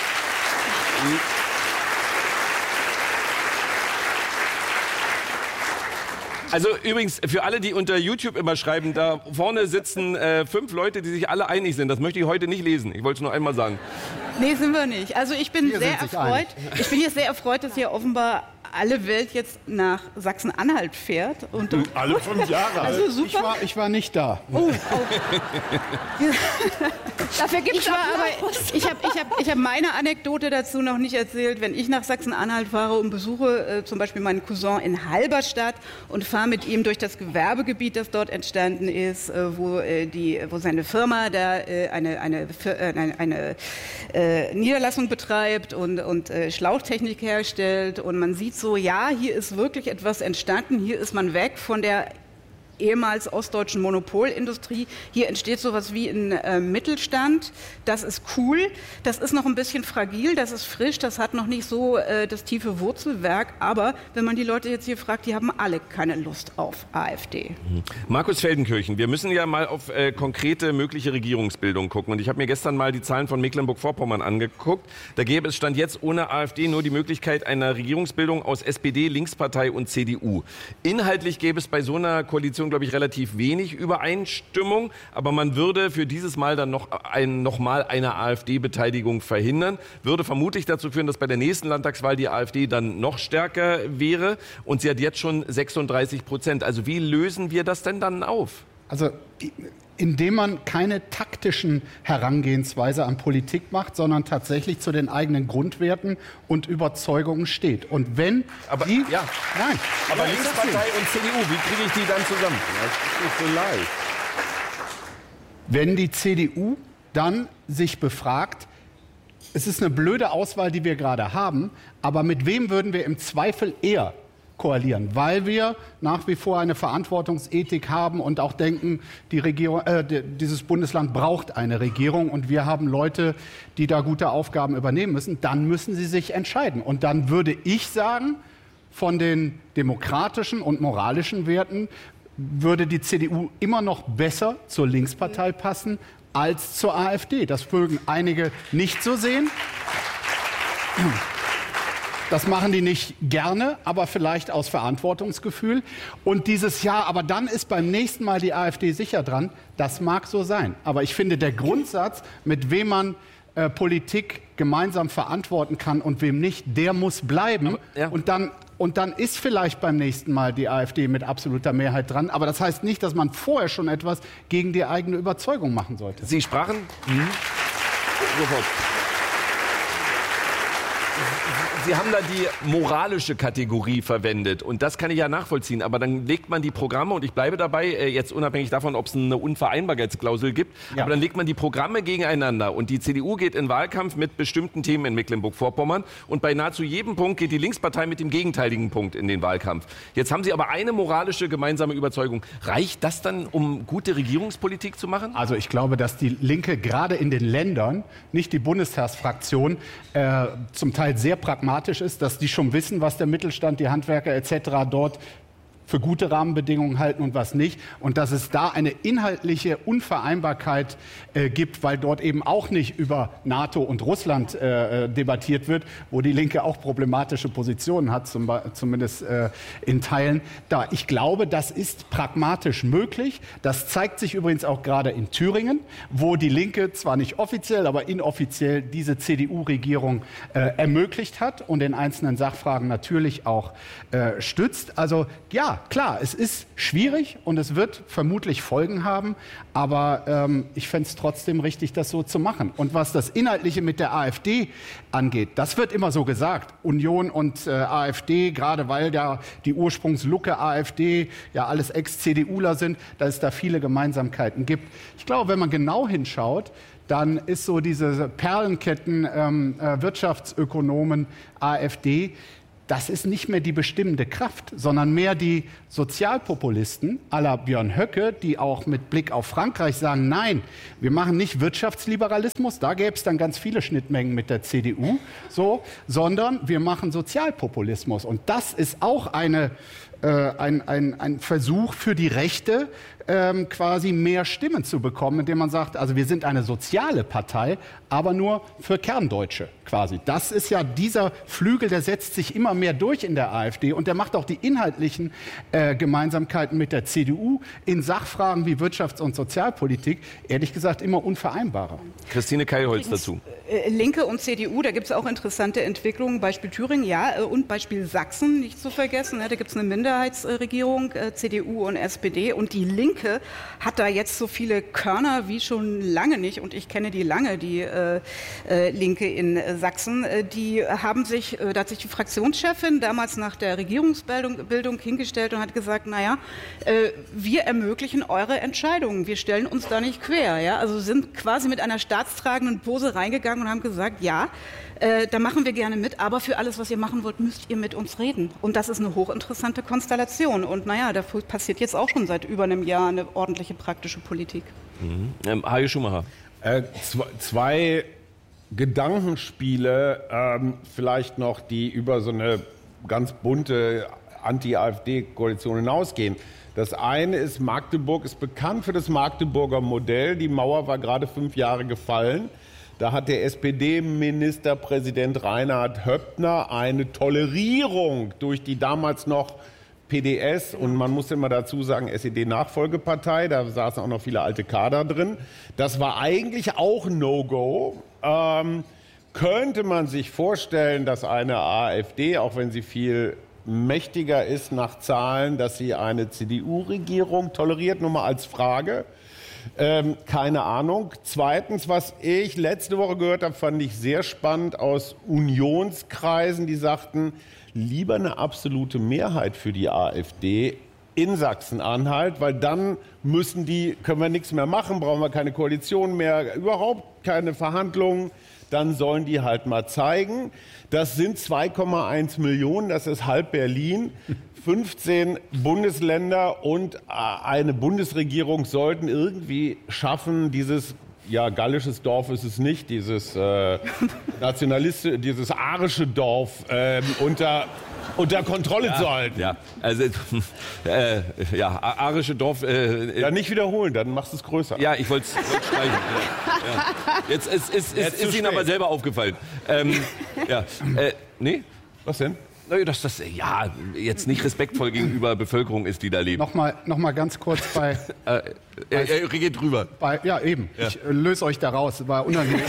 Also übrigens, für alle, die unter YouTube immer schreiben, da vorne sitzen 5 Leute, die sich alle einig sind. Das möchte ich heute nicht lesen. Ich wollte es nur einmal sagen. Nee, sind wir nicht. Also ich bin sehr erfreut. Ich bin jetzt sehr erfreut, dass hier offenbar alle Welt jetzt nach Sachsen-Anhalt fährt. Und alle 5 Jahre alt. Also super. Ich war nicht da. Oh. Dafür gibt es Ich hab meine Anekdote dazu noch nicht erzählt. Wenn ich nach Sachsen-Anhalt fahre und besuche zum Beispiel meinen Cousin in Halberstadt und fahre mit ihm durch das Gewerbegebiet, das dort entstanden ist, wo seine Firma da eine Niederlassung betreibt und Schlauchtechnik herstellt und man sieht so, ja, hier ist wirklich etwas entstanden, hier ist man weg von der ehemals ostdeutschen Monopolindustrie. Hier entsteht sowas wie ein Mittelstand. Das ist cool. Das ist noch ein bisschen fragil, das ist frisch, das hat noch nicht so das tiefe Wurzelwerk. Aber wenn man die Leute jetzt hier fragt, die haben alle keine Lust auf AfD. Markus Feldenkirchen, wir müssen ja mal auf konkrete mögliche Regierungsbildung gucken. Und ich habe mir gestern mal die Zahlen von Mecklenburg-Vorpommern angeguckt. Da gäbe es Stand jetzt ohne AfD nur die Möglichkeit einer Regierungsbildung aus SPD, Linkspartei und CDU. Inhaltlich gäbe es bei so einer Koalition, glaube ich, relativ wenig Übereinstimmung, aber man würde für dieses Mal dann noch mal eine AfD-Beteiligung verhindern, würde vermutlich dazu führen, dass bei der nächsten Landtagswahl die AfD dann noch stärker wäre und sie hat jetzt schon 36%. Also wie lösen wir das denn dann auf? Also indem man keine taktischen Herangehensweise an Politik macht, sondern tatsächlich zu den eigenen Grundwerten und Überzeugungen steht. Und wenn aber Linkspartei und CDU, wie kriege ich die dann zusammen? Das ist nicht so leicht. Wenn die CDU dann sich befragt, es ist eine blöde Auswahl, die wir gerade haben, aber mit wem würden wir im Zweifel eher koalieren, weil wir nach wie vor eine Verantwortungsethik haben und auch denken, die Regierung, dieses Bundesland braucht eine Regierung und wir haben Leute, die da gute Aufgaben übernehmen müssen, dann müssen sie sich entscheiden. Und dann würde ich sagen, von den demokratischen und moralischen Werten würde die CDU immer noch besser zur Linkspartei passen als zur AfD. Das mögen einige nicht so sehen. Das machen die nicht gerne, aber vielleicht aus Verantwortungsgefühl. Und dieses Jahr, aber dann ist beim nächsten Mal die AfD sicher dran. Das mag so sein. Aber ich finde, der Grundsatz, mit wem man Politik gemeinsam verantworten kann und wem nicht, der muss bleiben. Aber, ja. Und dann ist vielleicht beim nächsten Mal die AfD mit absoluter Mehrheit dran. Aber das heißt nicht, dass man vorher schon etwas gegen die eigene Überzeugung machen sollte. Sie sprachen... Sofort. Sie haben da die moralische Kategorie verwendet und das kann ich ja nachvollziehen, aber dann legt man die Programme, und ich bleibe dabei, jetzt unabhängig davon, ob es eine Unvereinbarkeitsklausel gibt, aber dann legt man die Programme gegeneinander und die CDU geht in Wahlkampf mit bestimmten Themen in Mecklenburg-Vorpommern und bei nahezu jedem Punkt geht die Linkspartei mit dem gegenteiligen Punkt in den Wahlkampf. Jetzt haben Sie aber eine moralische gemeinsame Überzeugung. Reicht das dann, um gute Regierungspolitik zu machen? Also ich glaube, dass die Linke gerade in den Ländern, nicht die Bundestagsfraktion, zum Teil sehr pragmatisch ist, dass die schon wissen, was der Mittelstand, die Handwerker etc. dort für gute Rahmenbedingungen halten und was nicht. Und dass es da eine inhaltliche Unvereinbarkeit gibt, weil dort eben auch nicht über NATO und Russland debattiert wird, wo die Linke auch problematische Positionen hat, zumindest in Teilen. Ich glaube, das ist pragmatisch möglich. Das zeigt sich übrigens auch gerade in Thüringen, wo die Linke zwar nicht offiziell, aber inoffiziell diese CDU-Regierung ermöglicht hat und in einzelnen Sachfragen natürlich auch stützt. Also ja, Ja, klar, es ist schwierig und es wird vermutlich Folgen haben, aber ich fände es trotzdem richtig, das so zu machen. Und was das Inhaltliche mit der AfD angeht, das wird immer so gesagt. Union und AfD, gerade weil ja die Ursprungslucke AfD ja alles Ex-CDUler sind, dass es da viele Gemeinsamkeiten gibt. Ich glaube, wenn man genau hinschaut, dann ist so diese Perlenketten Wirtschaftsökonomen AfD, das ist nicht mehr die bestimmende Kraft, sondern mehr die Sozialpopulisten à la Björn Höcke, die auch mit Blick auf Frankreich sagen, nein, wir machen nicht Wirtschaftsliberalismus, da gäbe es dann ganz viele Schnittmengen mit der CDU, so, sondern wir machen Sozialpopulismus. Und das ist auch ein Versuch für die Rechte, quasi mehr Stimmen zu bekommen, indem man sagt, also wir sind eine soziale Partei, aber nur für Kerndeutsche quasi. Das ist ja dieser Flügel, der setzt sich immer mehr durch in der AfD und der macht auch die inhaltlichen Gemeinsamkeiten mit der CDU in Sachfragen wie Wirtschafts- und Sozialpolitik, ehrlich gesagt, immer unvereinbarer. Christine Keilholz dazu. Linke und CDU, da gibt es auch interessante Entwicklungen, Beispiel Thüringen, ja, und Beispiel Sachsen, nicht zu vergessen. Da gibt es eine Minderheitsregierung, CDU und SPD, und die Linke hat da jetzt so viele Körner wie schon lange nicht, und ich kenne die lange, die Linke in Sachsen. Die haben sich, da hat sich die Fraktionschefin damals nach der Regierungsbildung hingestellt und hat gesagt, naja, wir ermöglichen eure Entscheidungen, wir stellen uns da nicht quer. Ja? Also sind quasi mit einer staatstragenden Pose reingegangen und haben gesagt, ja, da machen wir gerne mit, aber für alles, was ihr machen wollt, müsst ihr mit uns reden. Und das ist eine hochinteressante Konstellation. Und naja, da passiert jetzt auch schon seit über einem Jahr eine ordentliche praktische Politik. Hajo Schumacher. Zwei Gedankenspiele, vielleicht noch, die über so eine ganz bunte Anti-AfD-Koalition hinausgehen. Das eine ist, Magdeburg ist bekannt für das Magdeburger Modell. Die Mauer war gerade 5 Jahre gefallen. Da hat der SPD-Ministerpräsident Reinhard Höppner eine Tolerierung durch die damals noch PDS und man muss immer dazu sagen SED-Nachfolgepartei, da saßen auch noch viele alte Kader drin. Das war eigentlich auch ein No-Go. Könnte man sich vorstellen, dass eine AfD, auch wenn sie viel mächtiger ist nach Zahlen, dass sie eine CDU-Regierung toleriert? Nur mal als Frage. Keine Ahnung. Zweitens, was ich letzte Woche gehört habe, fand ich sehr spannend aus Unionskreisen, die sagten, lieber eine absolute Mehrheit für die AfD in Sachsen-Anhalt, weil dann können wir nichts mehr machen, brauchen wir keine Koalition mehr, überhaupt keine Verhandlungen. Dann sollen die halt mal zeigen. Das sind 2,1 Millionen, das ist halb Berlin. 15 Bundesländer und eine Bundesregierung sollten irgendwie schaffen, dieses, ja, gallisches Dorf ist es nicht, dieses dieses arische Dorf unter Kontrolle zu halten. Ja, also, arische Dorf. Ja, nicht wiederholen, dann machst du es größer. Ja, ich wollte es streichen. Ja. Jetzt ist Ihnen aber selber aufgefallen. Nee? Was denn? Dass das jetzt nicht respektvoll gegenüber Bevölkerung ist, die da lebt. Noch mal ganz kurz bei... Geht drüber. Ja, eben. Ja. Ich löse euch da raus. War unangenehm.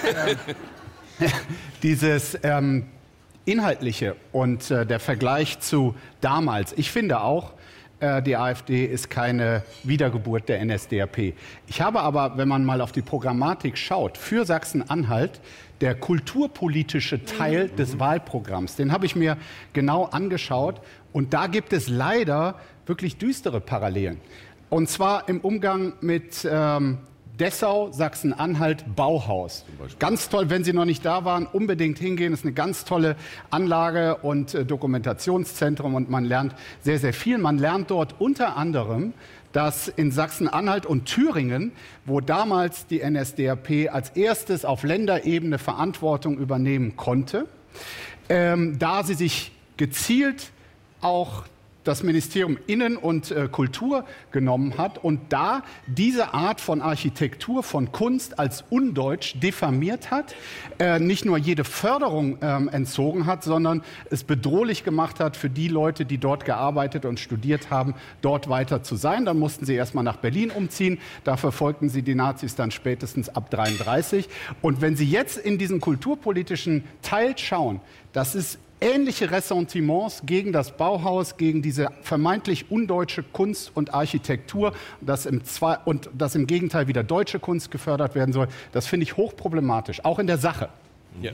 Dieses Inhaltliche und der Vergleich zu damals. Ich finde auch, die AfD ist keine Wiedergeburt der NSDAP. Ich habe aber, wenn man mal auf die Programmatik schaut, für Sachsen-Anhalt der kulturpolitische Teil des Wahlprogramms, den habe ich mir genau angeschaut. Und da gibt es leider wirklich düstere Parallelen. Und zwar im Umgang mit Dessau, Sachsen-Anhalt, Bauhaus. Ganz toll, wenn Sie noch nicht da waren, unbedingt hingehen. Das ist eine ganz tolle Anlage und Dokumentationszentrum und man lernt sehr, sehr viel. Man lernt dort unter anderem, dass in Sachsen-Anhalt und Thüringen, wo damals die NSDAP als erstes auf Länderebene Verantwortung übernehmen konnte, da sie sich gezielt auch das Ministerium Innen- und Kultur genommen hat und da diese Art von Architektur, von Kunst als undeutsch diffamiert hat, nicht nur jede Förderung entzogen hat, sondern es bedrohlich gemacht hat für die Leute, die dort gearbeitet und studiert haben, dort weiter zu sein. Dann mussten sie erstmal nach Berlin umziehen. Da verfolgten sie die Nazis dann spätestens ab 1933. Und wenn Sie jetzt in diesen kulturpolitischen Teil schauen, das ist ähnliche Ressentiments gegen das Bauhaus, gegen diese vermeintlich undeutsche Kunst und Architektur, dass im Gegenteil wieder deutsche Kunst gefördert werden soll. Das finde ich hochproblematisch, auch in der Sache. Ja.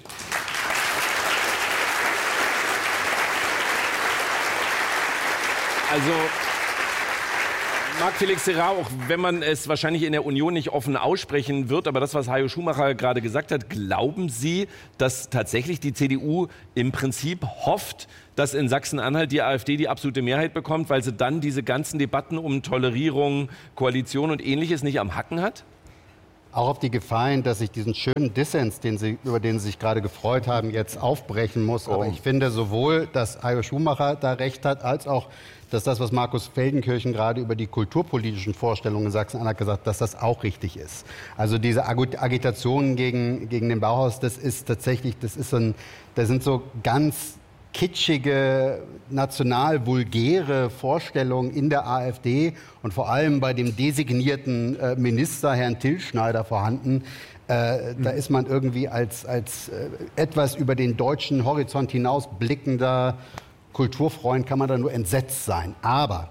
Also Marc-Felix Serra, auch wenn man es wahrscheinlich in der Union nicht offen aussprechen wird, aber das, was Hajo Schumacher gerade gesagt hat, glauben Sie, dass tatsächlich die CDU im Prinzip hofft, dass in Sachsen-Anhalt die AfD die absolute Mehrheit bekommt, weil sie dann diese ganzen Debatten um Tolerierung, Koalition und Ähnliches nicht am Hacken hat? Auch auf die Gefahr hin, dass ich diesen schönen Dissens, über den Sie sich gerade gefreut haben, jetzt aufbrechen muss. Aber ich finde sowohl, dass Hajo Schumacher da recht hat, als auch, dass das, was Markus Feldenkirchen gerade über die kulturpolitischen Vorstellungen in Sachsen-Anhalt gesagt hat, dass das auch richtig ist. Also diese Agitation gegen den Bauhaus, das ist tatsächlich, das sind so ganz kitschige, national vulgäre Vorstellungen in der AfD und vor allem bei dem designierten Minister Herrn Tilschneider vorhanden. Da ist man irgendwie als etwas über den deutschen Horizont hinaus blickender Kulturfreund, kann man da nur entsetzt sein. Aber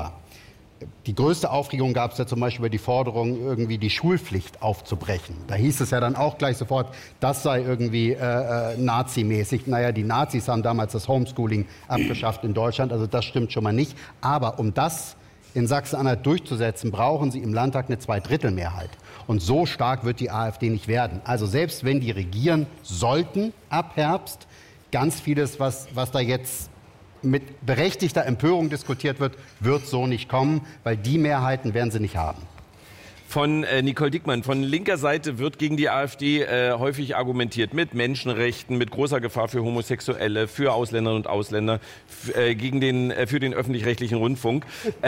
die größte Aufregung gab es ja zum Beispiel über die Forderung, irgendwie die Schulpflicht aufzubrechen. Da hieß es ja dann auch gleich sofort, das sei irgendwie nazimäßig. Naja, die Nazis haben damals das Homeschooling abgeschafft in Deutschland, also das stimmt schon mal nicht. Aber um das in Sachsen-Anhalt durchzusetzen, brauchen sie im Landtag eine Zweidrittelmehrheit. Und so stark wird die AfD nicht werden. Also selbst wenn die regieren sollten ab Herbst, ganz vieles, was da jetzt mit berechtigter Empörung diskutiert wird so nicht kommen, weil die Mehrheiten werden sie nicht haben. Von Nicole Diekmann, von linker Seite wird gegen die AfD häufig argumentiert mit Menschenrechten, mit großer Gefahr für Homosexuelle, für Ausländerinnen und Ausländer, für den öffentlich-rechtlichen Rundfunk.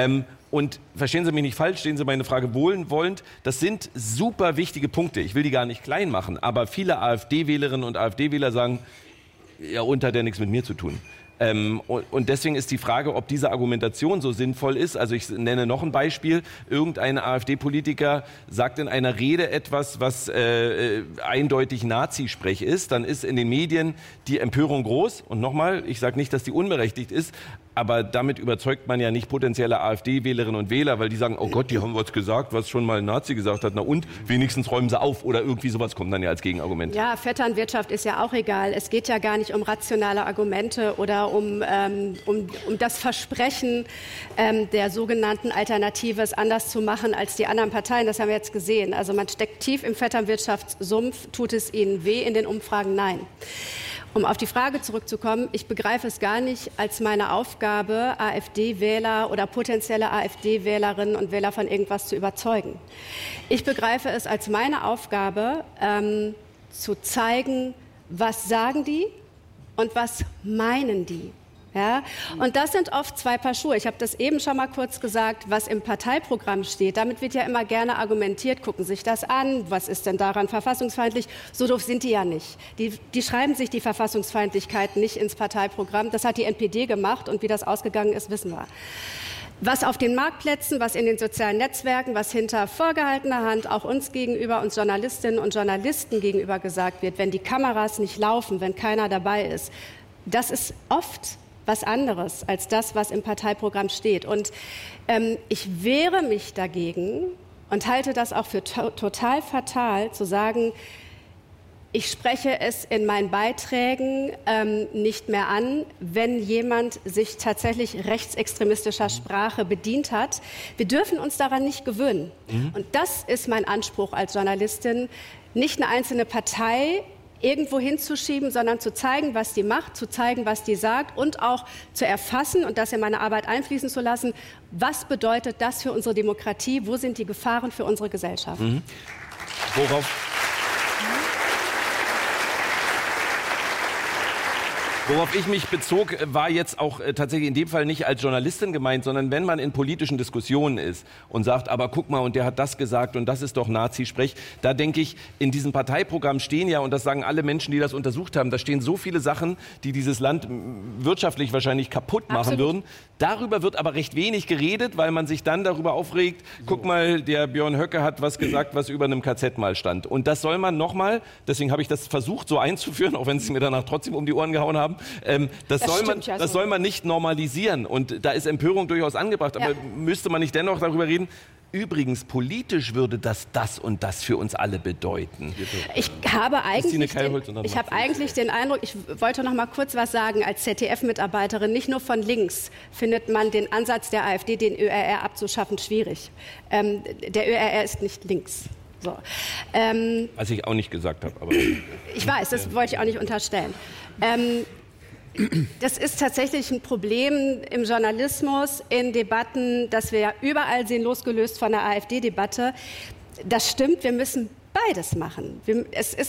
Und verstehen Sie mich nicht falsch, stehen Sie meine Frage wohlwollend. Das sind super wichtige Punkte. Ich will die gar nicht klein machen, aber viele AfD-Wählerinnen und AfD-Wähler sagen, ja, hat ja nichts mit mir zu tun. Und deswegen ist die Frage, ob diese Argumentation so sinnvoll ist. Also ich nenne noch ein Beispiel. Irgendein AfD-Politiker sagt in einer Rede etwas, was eindeutig Nazisprech ist. Dann ist in den Medien die Empörung groß. Und nochmal, ich sage nicht, dass die unberechtigt ist. Aber damit überzeugt man ja nicht potenzielle AfD-Wählerinnen und Wähler, weil die sagen, oh Gott, die haben was gesagt, was schon mal ein Nazi gesagt hat. Na und, wenigstens räumen sie auf. Oder irgendwie sowas kommt dann ja als Gegenargument. Ja, Vetternwirtschaft ist ja auch egal. Es geht ja gar nicht um rationale Argumente oder um das Versprechen der sogenannten Alternative, es anders zu machen als die anderen Parteien. Das haben wir jetzt gesehen. Also man steckt tief im Vetternwirtschaftssumpf. Tut es ihnen weh in den Umfragen? Nein. Um auf die Frage zurückzukommen, ich begreife es gar nicht als meine Aufgabe, AfD-Wähler oder potenzielle AfD-Wählerinnen und Wähler von irgendwas zu überzeugen. Ich begreife es als meine Aufgabe, zu zeigen, was sagen die und was meinen die. Ja? Und das sind oft zwei Paar Schuhe. Ich habe das eben schon mal kurz gesagt, was im Parteiprogramm steht. Damit wird ja immer gerne argumentiert, gucken sich das an, was ist denn daran verfassungsfeindlich? So doof sind die ja nicht. Die schreiben sich die Verfassungsfeindlichkeit nicht ins Parteiprogramm. Das hat die NPD gemacht und wie das ausgegangen ist, wissen wir. Was auf den Marktplätzen, was in den sozialen Netzwerken, was hinter vorgehaltener Hand auch uns gegenüber, uns Journalistinnen und Journalisten gegenüber gesagt wird, wenn die Kameras nicht laufen, wenn keiner dabei ist, das ist oft was anderes als das, was im Parteiprogramm steht. Und ich wehre mich dagegen und halte das auch für total fatal, zu sagen, ich spreche es in meinen Beiträgen nicht mehr an, wenn jemand sich tatsächlich rechtsextremistischer Sprache bedient hat. Wir dürfen uns daran nicht gewöhnen. Und das ist mein Anspruch als Journalistin, nicht eine einzelne Partei irgendwo hinzuschieben, sondern zu zeigen, was die macht, zu zeigen, was die sagt und auch zu erfassen und das in meine Arbeit einfließen zu lassen. Was bedeutet das für unsere Demokratie? Wo sind die Gefahren für unsere Gesellschaft? Worauf ich mich bezog, war jetzt auch tatsächlich in dem Fall nicht als Journalistin gemeint, sondern wenn man in politischen Diskussionen ist und sagt, aber guck mal, und der hat das gesagt und das ist doch Nazi-Sprech, da denke ich, in diesem Parteiprogramm stehen ja, und das sagen alle Menschen, die das untersucht haben, da stehen so viele Sachen, die dieses Land wirtschaftlich wahrscheinlich kaputt machen würden. Darüber wird aber recht wenig geredet, weil man sich dann darüber aufregt, guck mal, der Björn Höcke hat was gesagt, was über einem KZ mal stand. Und das soll man nochmal, deswegen habe ich das versucht so einzuführen, auch wenn sie mir danach trotzdem um die Ohren gehauen haben, Das stimmt soll man nicht normalisieren. Und da ist Empörung durchaus angebracht. Aber müsste man nicht dennoch darüber reden, übrigens, politisch würde das und das für uns alle bedeuten. Ich habe eigentlich den Eindruck, ich wollte noch mal kurz was sagen, als ZDF-Mitarbeiterin, nicht nur von links findet man den Ansatz der AfD, den ÖRR abzuschaffen, schwierig. Der ÖRR ist nicht links. So. Was ich auch nicht gesagt habe. Aber ich weiß, das wollte ich auch nicht unterstellen. Das ist tatsächlich ein Problem im Journalismus, in Debatten, das wir ja überall sehen, losgelöst von der AfD-Debatte. Das stimmt, wir müssen beides machen. Es ist